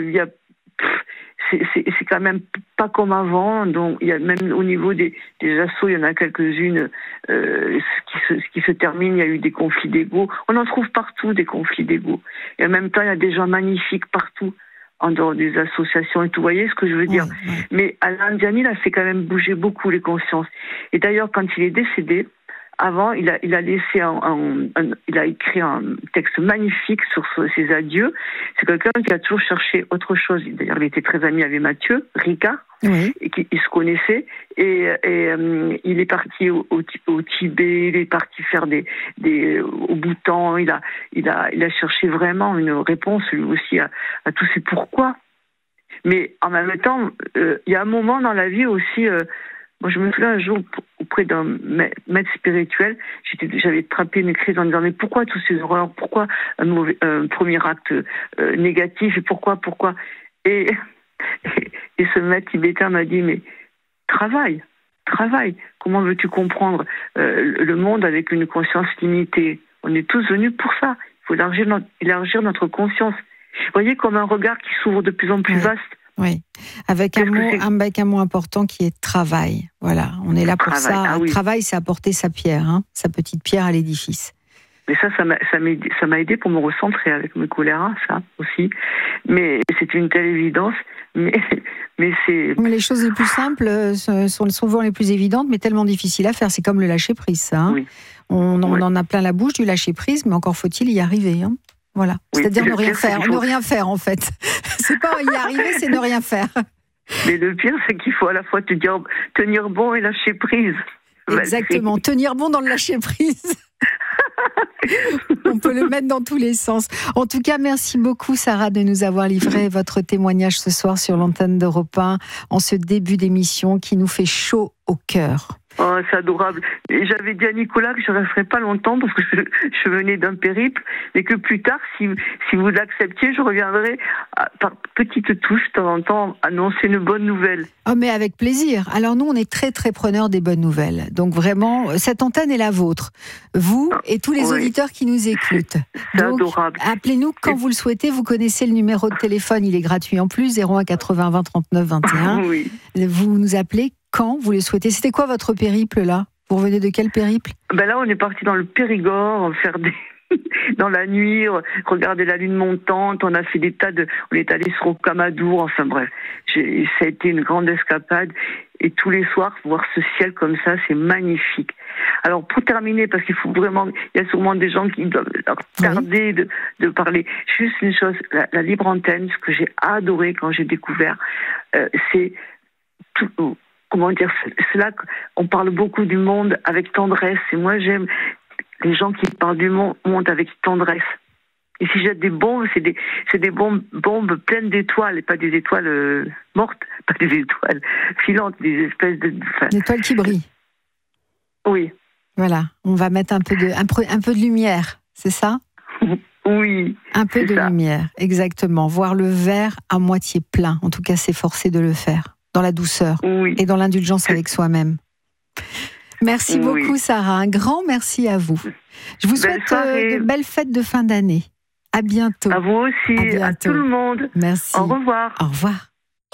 c'est quand même pas comme avant. Donc il y a même au niveau des assos, il y en a quelques-unes qui se terminent. Il y a eu des conflits d'ego. On en trouve partout des conflits d'ego. Et en même temps, il y a des gens magnifiques partout en dehors des associations et tout. Vous voyez ce que je veux dire ? Mais Alain Anziani, là, fait quand même bouger beaucoup les consciences. Et d'ailleurs, quand il est décédé, avant, il a écrit un texte magnifique sur ses adieux. C'est quelqu'un qui a toujours cherché autre chose. D'ailleurs, il était très ami avec Mathieu Ricard, et ils se connaissaient. Et il est parti au Tibet, il est parti faire au Bhoutan. Il a cherché vraiment une réponse lui aussi à tous ces pourquoi. Mais en même temps, il y a un moment dans la vie aussi. Moi, je me souviens un jour auprès d'un maître spirituel, j'avais attrapé une crise en disant mais pourquoi toutes ces horreurs, pourquoi un premier acte négatif, et pourquoi et ce maître tibétain m'a dit mais travaille, comment veux-tu comprendre le monde avec une conscience limitée? On est tous venus pour ça, il faut élargir notre conscience. Vous voyez, comme un regard qui s'ouvre de plus en plus vaste. Oui, avec un mot important qui est travail. Voilà, on est là pour ça. Travail, c'est apporter sa pierre, sa petite pierre à l'édifice. Mais ça m'a aidé pour me recentrer avec mes choléras, ça aussi. Mais c'est une telle évidence. Mais c'est. Mais les choses les plus simples sont souvent les plus évidentes, mais tellement difficiles à faire. C'est comme le lâcher prise, ça. On en a plein la bouche du lâcher prise, mais encore faut-il y arriver. Voilà, c'est-à-dire ne rien faire en fait. C'est pas y arriver, c'est ne rien faire. Mais le pire, c'est qu'il faut à la fois tenir bon et lâcher prise. Exactement, tenir bon dans le lâcher prise. On peut le mettre dans tous les sens. En tout cas, merci beaucoup Sarah de nous avoir livré votre témoignage ce soir sur l'antenne d'Europe 1 en ce début d'émission qui nous fait chaud au cœur. Oh, c'est adorable. Et j'avais dit à Nicolas que je ne resterais pas longtemps parce que je venais d'un périple, mais que plus tard, si vous l'acceptiez, je reviendrai par petites touches, de temps en temps, annoncer une bonne nouvelle. Oh, mais avec plaisir. Alors nous, on est très très preneurs des bonnes nouvelles. Donc vraiment, cette antenne est la vôtre. Vous et tous les auditeurs qui nous écoutent. C'est adorable. Appelez-nous quand vous le souhaitez. Vous connaissez le numéro de téléphone, il est gratuit en plus, 01 80 20 39 21. Oui. Vous nous appelez quand vous le souhaitez. C'était quoi votre périple là ? Vous revenez de quel périple ? Là, on est parti dans le Périgord, faire dans la nuit, regarder la lune montante. On a fait on est allé sur Rocamadour. Enfin bref, ça a été une grande escapade. Et tous les soirs, voir ce ciel comme ça, c'est magnifique. Alors pour terminer, parce qu'il faut vraiment, il y a sûrement des gens qui doivent tarder de parler. Juste une chose, la libre antenne, ce que j'ai adoré quand j'ai découvert, c'est tout. Comment dire, c'est là qu'on parle beaucoup du monde avec tendresse. Et moi, j'aime les gens qui parlent du monde avec tendresse. Et si jettent des bombes, c'est des bombes pleines d'étoiles, et pas des étoiles mortes, pas des étoiles filantes, des espèces de... Des étoiles qui brillent. Oui. Voilà, on va mettre un peu de lumière, c'est ça ? Oui. Un peu de lumière, exactement. Voir le verre à moitié plein. En tout cas, s'efforcer de le faire. Dans la douceur et dans l'indulgence avec soi-même. Merci beaucoup, Sarah. Un grand merci à vous. Je vous souhaite de belles fêtes de fin d'année. À bientôt. À vous aussi, à tout le monde. Merci. Au revoir. Au revoir.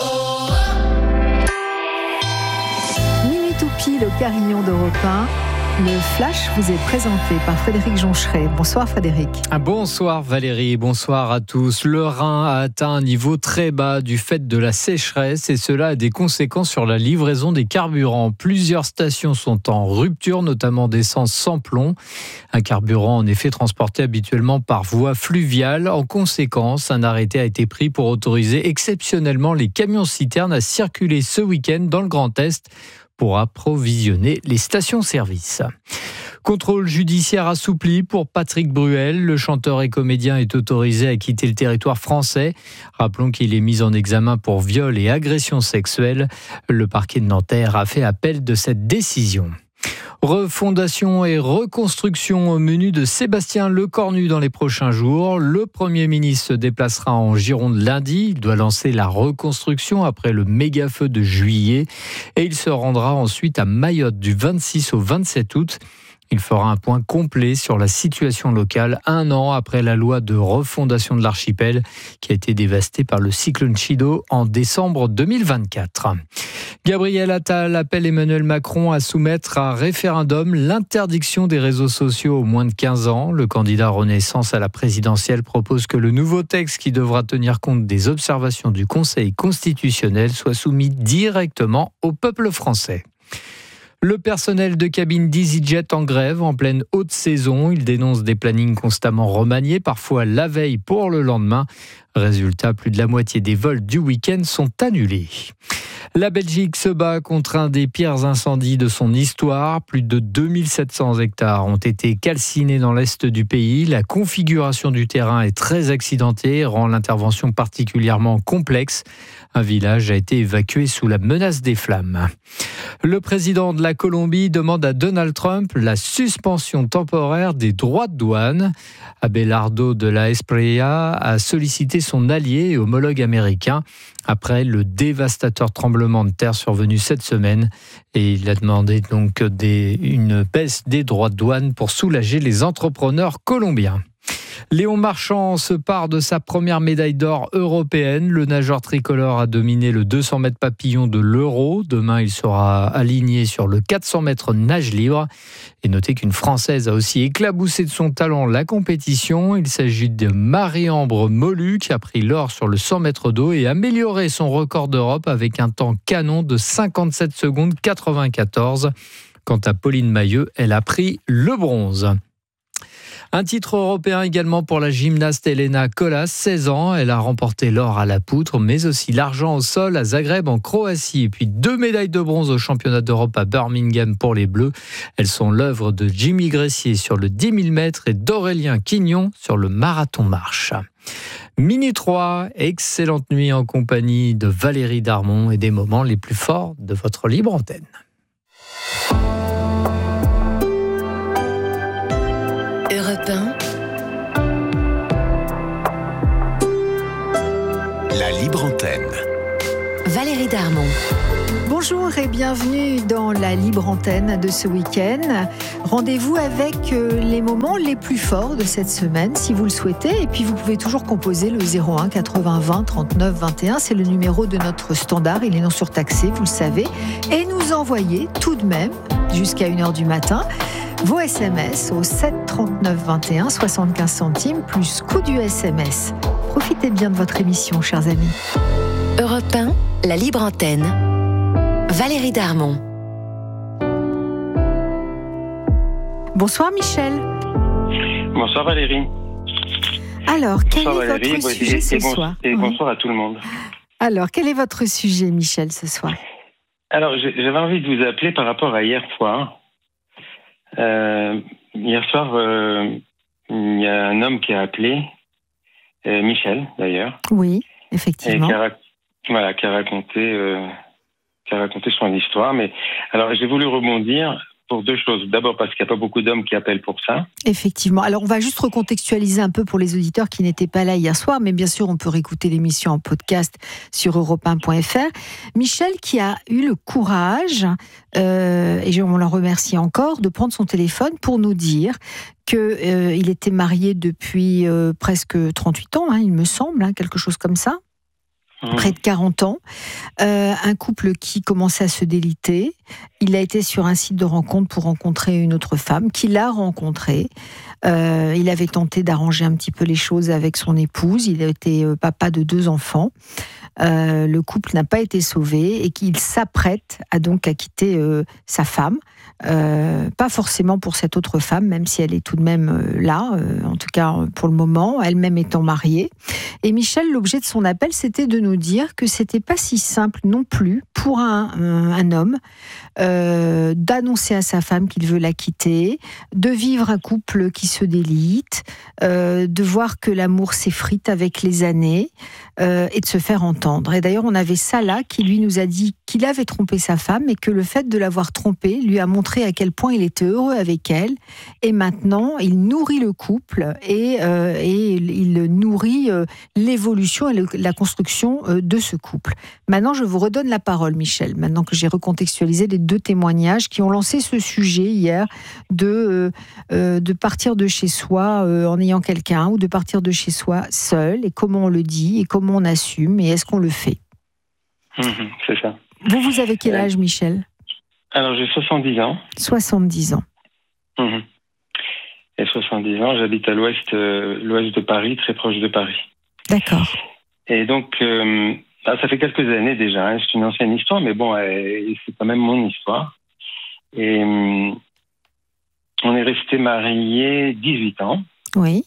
Minuit ou pile au Carillon d'Europe 1. Le Flash vous est présenté par Frédéric Joncheret. Bonsoir Frédéric. Bonsoir Valérie, bonsoir à tous. Le Rhin a atteint un niveau très bas du fait de la sécheresse et cela a des conséquences sur la livraison des carburants. Plusieurs stations sont en rupture, notamment d'essence sans plomb. Un carburant en effet transporté habituellement par voie fluviale. En conséquence, un arrêté a été pris pour autoriser exceptionnellement les camions-citernes à circuler ce week-end dans le Grand Est pour approvisionner les stations-service. Contrôle judiciaire assoupli pour Patrick Bruel. Le chanteur et comédien est autorisé à quitter le territoire français. Rappelons qu'il est mis en examen pour viol et agression sexuelle. Le parquet de Nanterre a fait appel de cette décision. Refondation et reconstruction au menu de Sébastien Lecornu dans les prochains jours. Le Premier ministre se déplacera en Gironde lundi. Il doit lancer la reconstruction après le méga-feu de juillet. Et il se rendra ensuite à Mayotte du 26 au 27 août. Il fera un point complet sur la situation locale 1 an après la loi de refondation de l'archipel qui a été dévastée par le cyclone Chido en décembre 2024. Gabriel Attal appelle Emmanuel Macron à soumettre à référendum l'interdiction des réseaux sociaux aux moins de 15 ans. Le candidat Renaissance à la présidentielle propose que le nouveau texte qui devra tenir compte des observations du Conseil constitutionnel soit soumis directement au peuple français. Le personnel de cabine d'EasyJet en grève en pleine haute saison. Il dénonce des plannings constamment remaniés, parfois la veille pour le lendemain. Résultat, plus de la moitié des vols du week-end sont annulés. La Belgique se bat contre un des pires incendies de son histoire. Plus de 2700 hectares ont été calcinés dans l'est du pays. La configuration du terrain est très accidentée et rend l'intervention particulièrement complexe. Un village a été évacué sous la menace des flammes. Le président de la Colombie demande à Donald Trump la suspension temporaire des droits de douane. Abelardo de la Espriella a sollicité son allié et homologue américain après le dévastateur tremblement de terre survenu cette semaine. Et il a demandé donc une baisse des droits de douane pour soulager les entrepreneurs colombiens. Léon Marchand se part de sa première médaille d'or européenne. Le nageur tricolore a dominé le 200 mètres papillon de l'Euro. Demain, il sera aligné sur le 400 mètres nage libre. Et notez qu'une Française a aussi éclaboussé de son talent la compétition. Il s'agit de Marie-Ambre Molu qui a pris l'or sur le 100 mètres d'eau et amélioré son record d'Europe avec un temps canon de 57 secondes 94. Quant à Pauline Mailleux, elle a pris le bronze. Un titre européen également pour la gymnaste Elena Kolas, 16 ans. Elle a remporté l'or à la poutre, mais aussi l'argent au sol à Zagreb en Croatie. Et puis 2 médailles de bronze au championnat d'Europe à Birmingham pour les Bleus. Elles sont l'œuvre de Jimmy Gressier sur le 10 000 mètres et d'Aurélien Quignon sur le marathon marche. Minuit 3, excellente nuit en compagnie de Valérie Darmon et des moments les plus forts de votre libre antenne. Europe 1. La libre antenne. Valérie Darmon. Bonjour et bienvenue dans la libre antenne de ce week-end. Rendez-vous avec les moments les plus forts de cette semaine, si vous le souhaitez. Et puis vous pouvez toujours composer le 01 80 20 39 21. C'est le numéro de notre standard. Il est non surtaxé, vous le savez. Et nous envoyer tout de même, jusqu'à 1h du matin, vos SMS au 7 39 21, 75 centimes, plus coût du SMS. Profitez bien de votre émission, chers amis. Europe 1, la libre antenne. Valérie Darmon. Bonsoir Michel. Bonsoir Valérie. Alors, quel Bonsoir est Valérie, votre sujet ce soir? Et bonsoir à tout le monde. Alors, quel est votre sujet, Michel, ce soir? Alors, j'avais envie de vous appeler par rapport à hier soir. Hier soir, il y a un homme qui a appelé, Michel d'ailleurs. Oui, effectivement. Et qui a raconté son histoire. Mais alors, j'ai voulu rebondir pour deux choses. D'abord parce qu'il n'y a pas beaucoup d'hommes qui appellent pour ça. Effectivement. Alors, on va juste recontextualiser un peu pour les auditeurs qui n'étaient pas là hier soir, mais bien sûr, on peut réécouter l'émission en podcast sur europe1.fr. Michel qui a eu le courage, et on l'en remercie encore, de prendre son téléphone pour nous dire qu'il était marié depuis presque 38 ans, il me semble, quelque chose comme ça. Près de 40 ans, un couple qui commençait à se déliter. Il a été sur un site de rencontre pour rencontrer une autre femme, qu'il a rencontrée. Il avait tenté d'arranger un petit peu les choses avec son épouse. Il a été papa de 2 enfants. Le couple n'a pas été sauvé et qu'il s'apprête à quitter sa femme. Pas forcément pour cette autre femme, même si elle est tout de même là, en tout cas pour le moment, elle-même étant mariée. Et Michel, l'objet de son appel, c'était de nous dire que c'était pas si simple non plus pour un homme d'annoncer à sa femme qu'il veut la quitter, de vivre un couple qui se délite, de voir que l'amour s'effrite avec les années et de se faire entendre. Et d'ailleurs, on avait Salah qui lui nous a dit qu'il avait trompé sa femme et que le fait de l'avoir trompée lui a montré à quel point il était heureux avec elle. Et maintenant, il nourrit le couple et il nourrit l'évolution et la construction de ce couple. Maintenant, je vous redonne la parole, Michel, maintenant que j'ai recontextualisé les 2 témoignages qui ont lancé ce sujet hier de partir de chez soi en ayant quelqu'un ou de partir de chez soi seul, et comment on le dit et comment on assume et est-ce qu'on le fait. C'est ça. Vous avez quel âge, Michel? Alors, j'ai 70 ans. 70 ans. Et 70 ans, j'habite à l'ouest de Paris, très proche de Paris. D'accord. Et donc, ça fait quelques années déjà, c'est une ancienne histoire, mais bon, c'est quand même mon histoire. Et on est restés mariés 18 ans. Oui.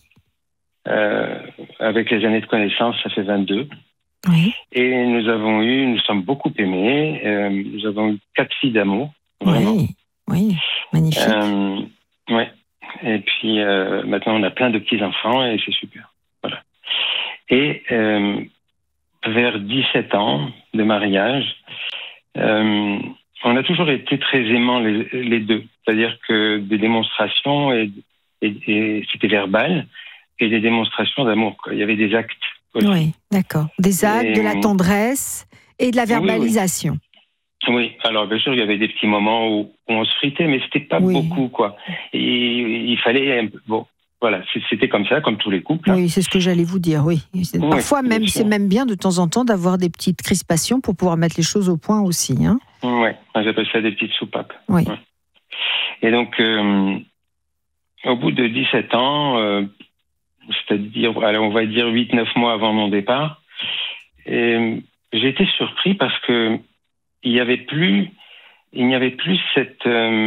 Avec les années de connaissance, ça fait 22. Oui. Et nous sommes beaucoup aimés. Nous avons eu 4 filles d'amour. Vraiment. Oui, magnifique. Ouais. Et puis maintenant, on a plein de petits-enfants et c'est super. Voilà. Et vers 17 ans de mariage, on a toujours été très aimants les deux. C'est-à-dire que des démonstrations, et c'était verbal, et des démonstrations d'amour. Il y avait des actes aussi. Oui, d'accord. Des actes, de la tendresse et de la verbalisation. Oui, alors bien sûr, il y avait des petits moments où on se fritait, mais c'était pas beaucoup, quoi. Et il fallait... Bon, voilà, c'était comme ça, comme tous les couples. Oui, c'est ce que j'allais vous dire, oui. Parfois, c'est même bien de temps en temps d'avoir des petites crispations pour pouvoir mettre les choses au point aussi. Hein. Oui, j'appelle ça des petites soupapes. Oui. Ouais. Et donc, au bout de 17 ans, c'est-à-dire, on va dire 8-9 mois avant mon départ, j'ai été surpris parce que il n'y avait plus cette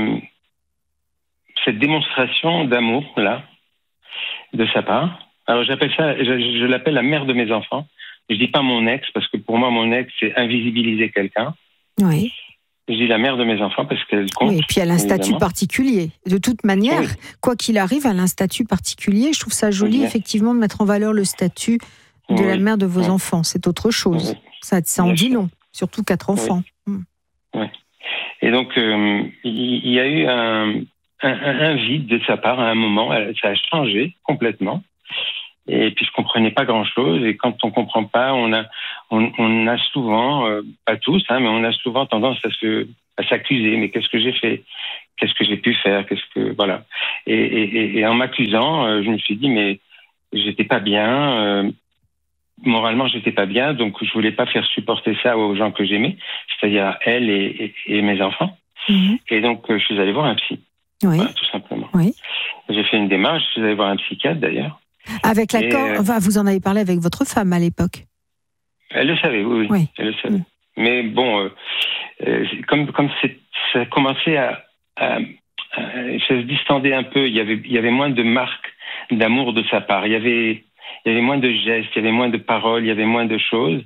démonstration d'amour là de sa part. Alors j'appelle ça, je l'appelle la mère de mes enfants. Je dis pas mon ex parce que pour moi mon ex c'est invisibiliser quelqu'un. Oui. Je dis la mère de mes enfants parce qu'elle compte. Oui, et puis elle a un statut particulier. De toute manière, quoi qu'il arrive, elle a un statut particulier. Je trouve ça joli, effectivement, de mettre en valeur le statut de la mère de vos enfants. C'est autre chose. Ça en dit long, surtout 4 enfants. Oui. Et donc, il y a eu un vide de sa part à un moment. Ça a changé complètement. Et puis je comprenais pas grand-chose. Et quand on comprend pas, on a souvent, pas tous, mais on a souvent tendance à s'accuser. Mais qu'est-ce que j'ai fait? Qu'est-ce que j'ai pu faire? Voilà. Et en m'accusant, je me suis dit, mais j'étais pas bien. Moralement, j'étais pas bien. Donc je voulais pas faire supporter ça aux gens que j'aimais, c'est-à-dire à elle et mes enfants. Et donc je suis allé voir un psy. Oui. Voilà, tout simplement. Oui. J'ai fait une démarche. Je suis allé voir un psychiatre d'ailleurs. Avec l'accord, vous en avez parlé avec votre femme à l'époque. Elle le savait, oui. Elle le savait. Mais bon, comme ça commençait ça se distendait un peu. Il y avait moins de marques d'amour de sa part. Il y avait moins de gestes, il y avait moins de paroles, il y avait moins de choses.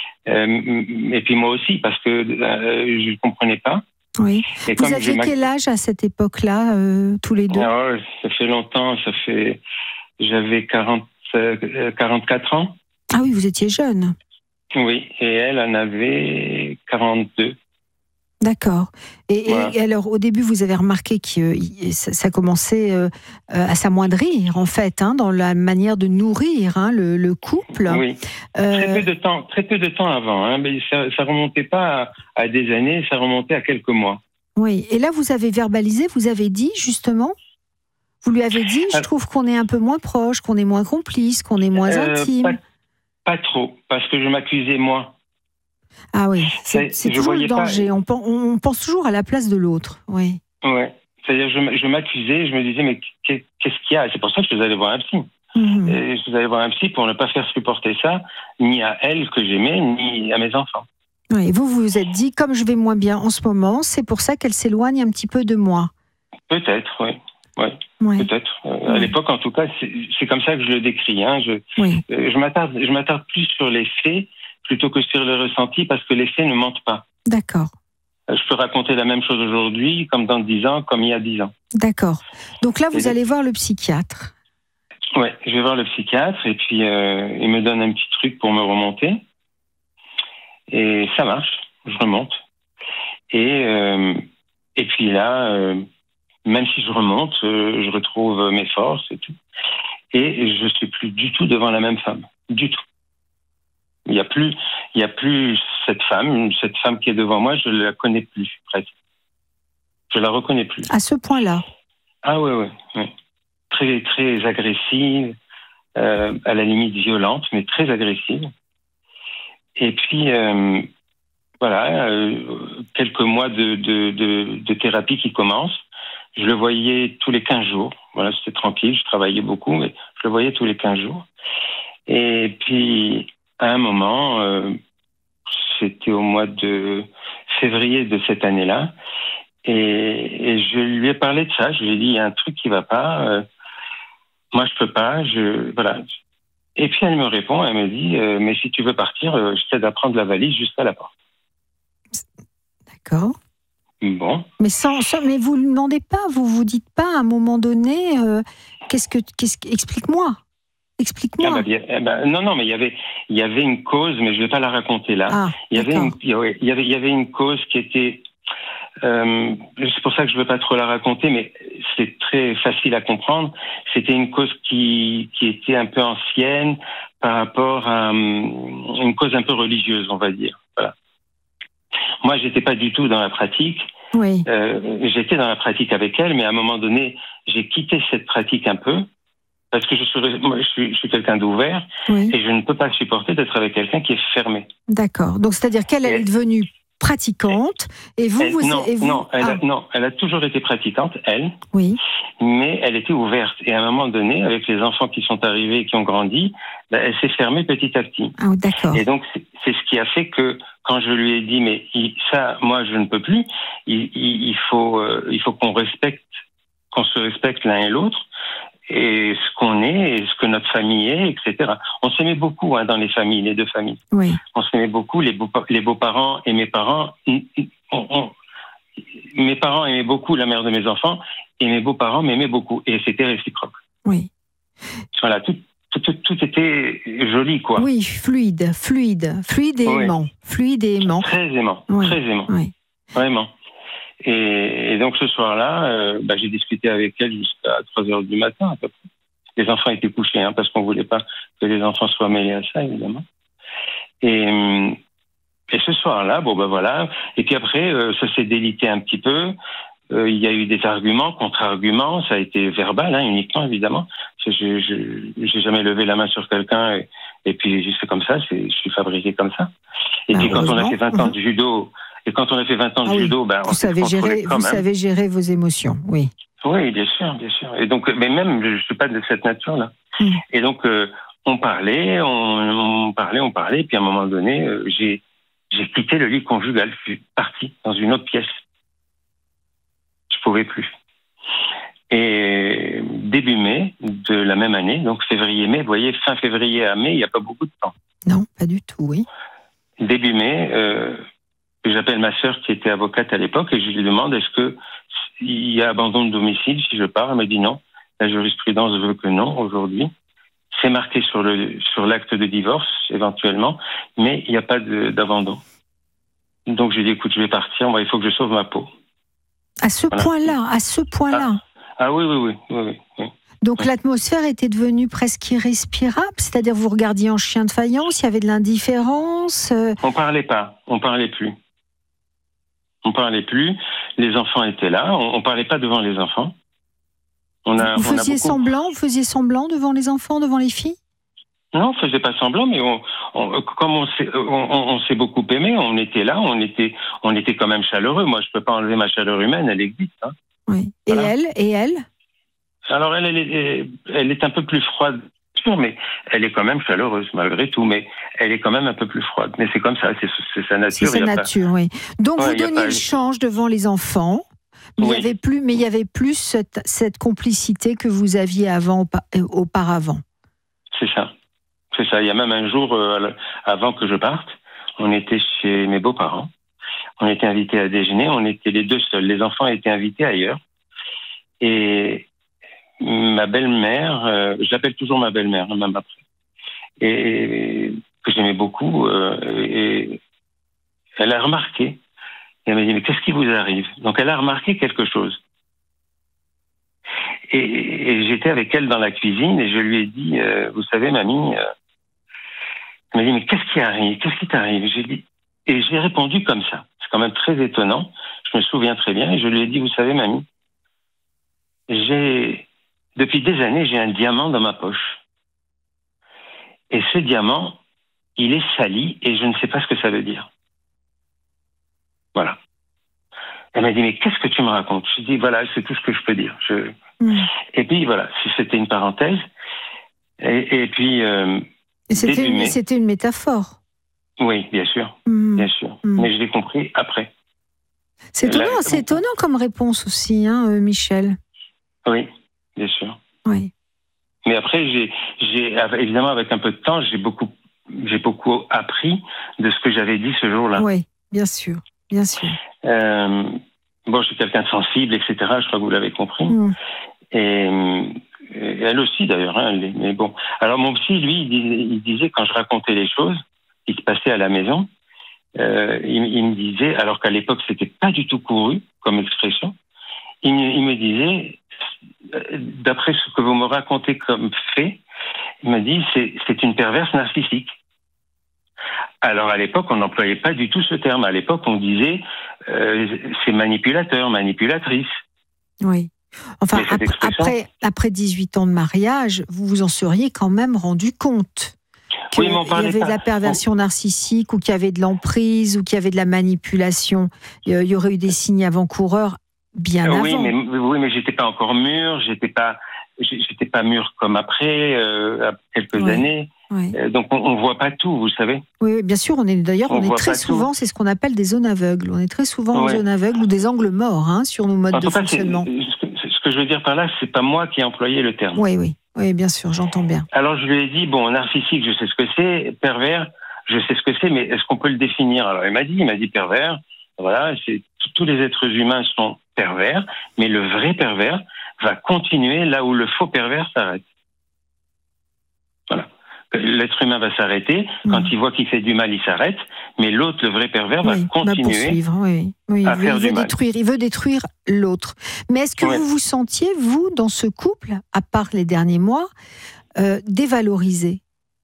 Et puis moi aussi, parce que je ne comprenais pas. Oui. Vous aviez quel âge à cette époque-là, tous les deux? Ça fait longtemps. J'avais 44 ans. Ah oui, vous étiez jeune. Oui, et elle en avait 42. D'accord. Et alors, au début, vous avez remarqué que ça commençait à s'amoindrir, en fait, dans la manière de nourrir le couple. Oui. Très peu de temps avant. Mais ça remontait pas à des années, ça remontait à quelques mois. Oui. Et là, vous avez verbalisé, vous avez dit, justement, vous lui avez dit, je trouve qu'on est un peu moins proche, qu'on est moins complice, qu'on est moins intime. Pas trop, parce que je m'accusais moi. Ah oui, c'est toujours le danger. On pense toujours à la place de l'autre. Oui. Ouais. C'est-à-dire, je m'accusais, je me disais, mais qu'est-ce qu'il y a? C'est pour ça que je suis allé voir un psy. Et je suis allé voir un psy pour ne pas faire supporter ça, ni à elle que j'aimais, ni à mes enfants. Oui, vous vous êtes dit, comme je vais moins bien en ce moment, c'est pour ça qu'elle s'éloigne un petit peu de moi. Peut-être, oui. Ouais, peut-être. À l'époque, en tout cas, c'est comme ça que je le décris. Je m'attarde plus sur les faits plutôt que sur le ressenti, parce que les faits ne mentent pas. D'accord. Je peux raconter la même chose aujourd'hui, comme dans 10 ans, comme il y a 10 ans. D'accord. Donc là, vous allez voir le psychiatre. Oui, je vais voir le psychiatre, et puis il me donne un petit truc pour me remonter. Et ça marche, je remonte. Et puis là... même si je remonte, je retrouve mes forces et tout. Et je ne suis plus du tout devant la même femme. Du tout. Il n'y a plus cette femme qui est devant moi, je ne la connais plus, presque. Je ne la reconnais plus. À ce point-là? Ah oui. Très, très agressive, à la limite violente, mais très agressive. Et puis, quelques mois de thérapie qui commencent. Je le voyais tous les 15 jours. Voilà, c'était tranquille, je travaillais beaucoup, mais je le voyais tous les 15 jours. Et puis, à un moment, c'était au mois de février de cette année-là, et je lui ai parlé de ça. Je lui ai dit, il y a un truc qui ne va pas. Moi, je peux pas. Voilà. Et puis, elle me répond, elle me dit, mais si tu veux partir, je t'aide à prendre la valise jusqu'à la porte. D'accord. Bon. Mais mais vous ne demandez pas, vous vous dites pas à un moment donné, explique-moi. Non, mais il y avait une cause, mais je vais pas la raconter là. Il y avait une cause qui était, c'est pour ça que je veux pas trop la raconter, mais c'est très facile à comprendre. C'était une cause qui était un peu ancienne par rapport à une cause un peu religieuse, on va dire. Voilà. Moi, j'étais pas du tout dans la pratique. Oui. J'étais dans la pratique avec elle, mais à un moment donné, j'ai quitté cette pratique un peu parce que je suis quelqu'un d'ouvert, et je ne peux pas supporter d'être avec quelqu'un qui est fermé. D'accord. Donc, c'est-à-dire qu'elle est devenue pratiquante et vous... Elle a toujours été pratiquante, elle. Oui. Mais elle était ouverte. Et à un moment donné, avec les enfants qui sont arrivés et qui ont grandi, elle s'est fermée petit à petit. Ah, d'accord. Et donc, c'est ce qui a fait que quand je lui ai dit, mais ça, moi, je ne peux plus, il faut qu'on se respecte l'un et l'autre, et ce qu'on est, et ce que notre famille est, etc. On s'aimait beaucoup dans les familles, les deux familles. Oui. On s'aimait beaucoup, les beaux-parents et mes parents. Mes parents aimaient beaucoup la mère de mes enfants, et mes beaux-parents m'aimaient beaucoup, et c'était réciproque. Oui. Voilà, tout était joli, quoi. Oui, fluide et aimant. Fluide et aimant. Très aimant, très aimant. Oui. Vraiment. Et donc ce soir-là, j'ai discuté avec elle jusqu'à 3h du matin à peu près. Les enfants étaient couchés, parce qu'on voulait pas que les enfants soient mêlés à ça, évidemment. Et ce soir-là, voilà. Et puis après, ça s'est délité un petit peu. Il y a eu des arguments, contre-arguments. Ça a été verbal, uniquement, évidemment. J'ai jamais levé la main sur quelqu'un et puis c'est comme ça. Je suis fabriqué comme ça. Et puis quand on a fait 20 ans de judo, judo, vous savez gérer vos émotions, oui. Oui, bien sûr. Et donc, mais même, je suis pas de cette nature-là. Et donc, on parlait, et puis à un moment donné, j'ai quitté le lit conjugal. Je suis parti dans une autre pièce. Je pouvais plus. Et début mai de la même année, donc février-mai, vous voyez, fin février à mai, il n'y a pas beaucoup de temps. Non, pas du tout, oui. Début mai, j'appelle ma sœur qui était avocate à l'époque et je lui demande est-ce qu'il y a abandon de domicile si je pars. Elle me dit non. La jurisprudence veut que non aujourd'hui. C'est marqué sur l'acte de divorce éventuellement, mais il n'y a pas d'abandon. Donc je lui dis écoute, je vais partir. Il faut que je sauve ma peau. À ce point-là. Ah oui. Donc l'atmosphère était devenue presque irrespirable, c'est-à-dire vous regardiez en chien de faïence, il y avait de l'indifférence. On parlait pas, on parlait plus. Les enfants étaient là, on parlait pas devant les enfants. Vous faisiez semblant devant les enfants, devant les filles? Non, on faisait pas semblant, mais comme on s'est beaucoup aimé, on était là, on était quand même chaleureux. Moi, je peux pas enlever ma chaleur humaine, elle existe. Oui. Voilà. Et elle Alors, elle est un peu plus froide, sûr, mais elle est quand même chaleureuse, malgré tout, mais elle est quand même un peu plus froide. Mais c'est comme ça, c'est sa nature. C'est sa nature, oui. Donc, vous donniez le change devant les enfants, mais il n'y avait plus cette complicité que vous aviez auparavant. C'est ça. Il y a même un jour, avant que je parte, on était chez mes beaux-parents. On était invités à déjeuner, on était les deux seuls. Les enfants étaient invités ailleurs. Et ma belle-mère, je l'appelle toujours ma belle-mère, même après, et que j'aimais beaucoup, et elle a remarqué. Et elle m'a dit, mais qu'est-ce qui vous arrive? Donc elle a remarqué quelque chose. Et j'étais avec elle dans la cuisine et je lui ai dit, vous savez, mamie, elle m'a dit, mais qu'est-ce qui arrive? Qu'est-ce qui t'arrive? Et j'ai répondu comme ça. C'est quand même très étonnant. Je me souviens très bien. Et je lui ai dit, vous savez, mamie, depuis des années, j'ai un diamant dans ma poche. Et ce diamant, il est sali et je ne sais pas ce que ça veut dire. Voilà. Elle m'a dit, mais qu'est-ce que tu me racontes? Je lui ai dit, voilà, c'est tout ce que je peux dire. Et puis, voilà, c'était une parenthèse. Et puis... c'était une métaphore. Oui, bien sûr. Bien sûr. Mais je l'ai compris après. C'est étonnant comme réponse aussi, Michel. Oui, bien sûr. Oui. Mais après, évidemment, avec un peu de temps, j'ai beaucoup appris de ce que j'avais dit ce jour-là. Oui, bien sûr. Bien sûr. Je suis quelqu'un de sensible, etc. Je crois que vous l'avez compris. Et elle aussi, d'ailleurs. Mais bon. Alors, mon psy, lui, il disait, quand je racontais les choses qui se passaient à la maison, il me disait, alors qu'à l'époque, c'était pas du tout couru comme expression, il me disait, d'après ce que vous me racontez comme fait, il m'a dit, c'est une perverse narcissique. Alors, à l'époque, on n'employait pas du tout ce terme. À l'époque, on disait c'est manipulateur, manipulatrice. Oui. Enfin, après 18 ans de mariage, vous vous en seriez quand même rendu compte qu'il y avait de la perversion narcissique, ou qu'il y avait de l'emprise, ou qu'il y avait de la manipulation. Il y aurait eu des signes avant-coureurs bien avant. Oui, mais j'étais pas encore mûr, j'étais pas mûr comme après, quelques années. Oui. Donc on voit pas tout, vous savez. Oui, bien sûr. On est très souvent, c'est ce qu'on appelle des zones aveugles. On est très souvent en zone aveugle ou des angles morts sur nos modes de fonctionnement. Ce que je veux dire par là, c'est pas moi qui ai employé le terme. Oui, bien sûr, j'entends bien. Alors je lui ai dit, narcissique, je sais ce que c'est, pervers, je sais ce que c'est, mais est-ce qu'on peut le définir? Alors il m'a dit pervers. Voilà, tous les êtres humains sont pervers, mais le vrai pervers va continuer là où le faux pervers s'arrête. Voilà. l'être humain va s'arrêter. Quand il voit qu'il fait du mal, il s'arrête. Mais l'autre, le vrai pervers, va continuer à faire du mal. Il veut détruire l'autre. Mais est-ce que vous vous sentiez, vous, dans ce couple, à part les derniers mois, dévalorisé?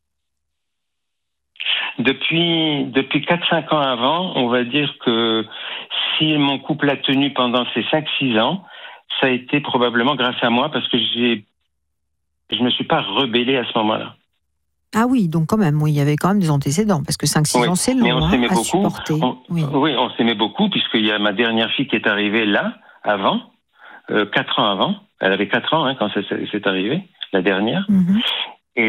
Depuis 4-5 ans avant, on va dire que si mon couple a tenu pendant ces 5-6 ans, ça a été probablement grâce à moi, parce que je me suis pas rebellé à ce moment-là. Ah oui, donc quand même, il y avait quand même des antécédents, parce que 5-6 ans, c'est long, mais on s'aimait beaucoup. Supporter. On s'aimait beaucoup, puisqu'il y a ma dernière fille qui est arrivée là, avant, 4 ans avant. Elle avait 4 ans quand c'est arrivé, la dernière.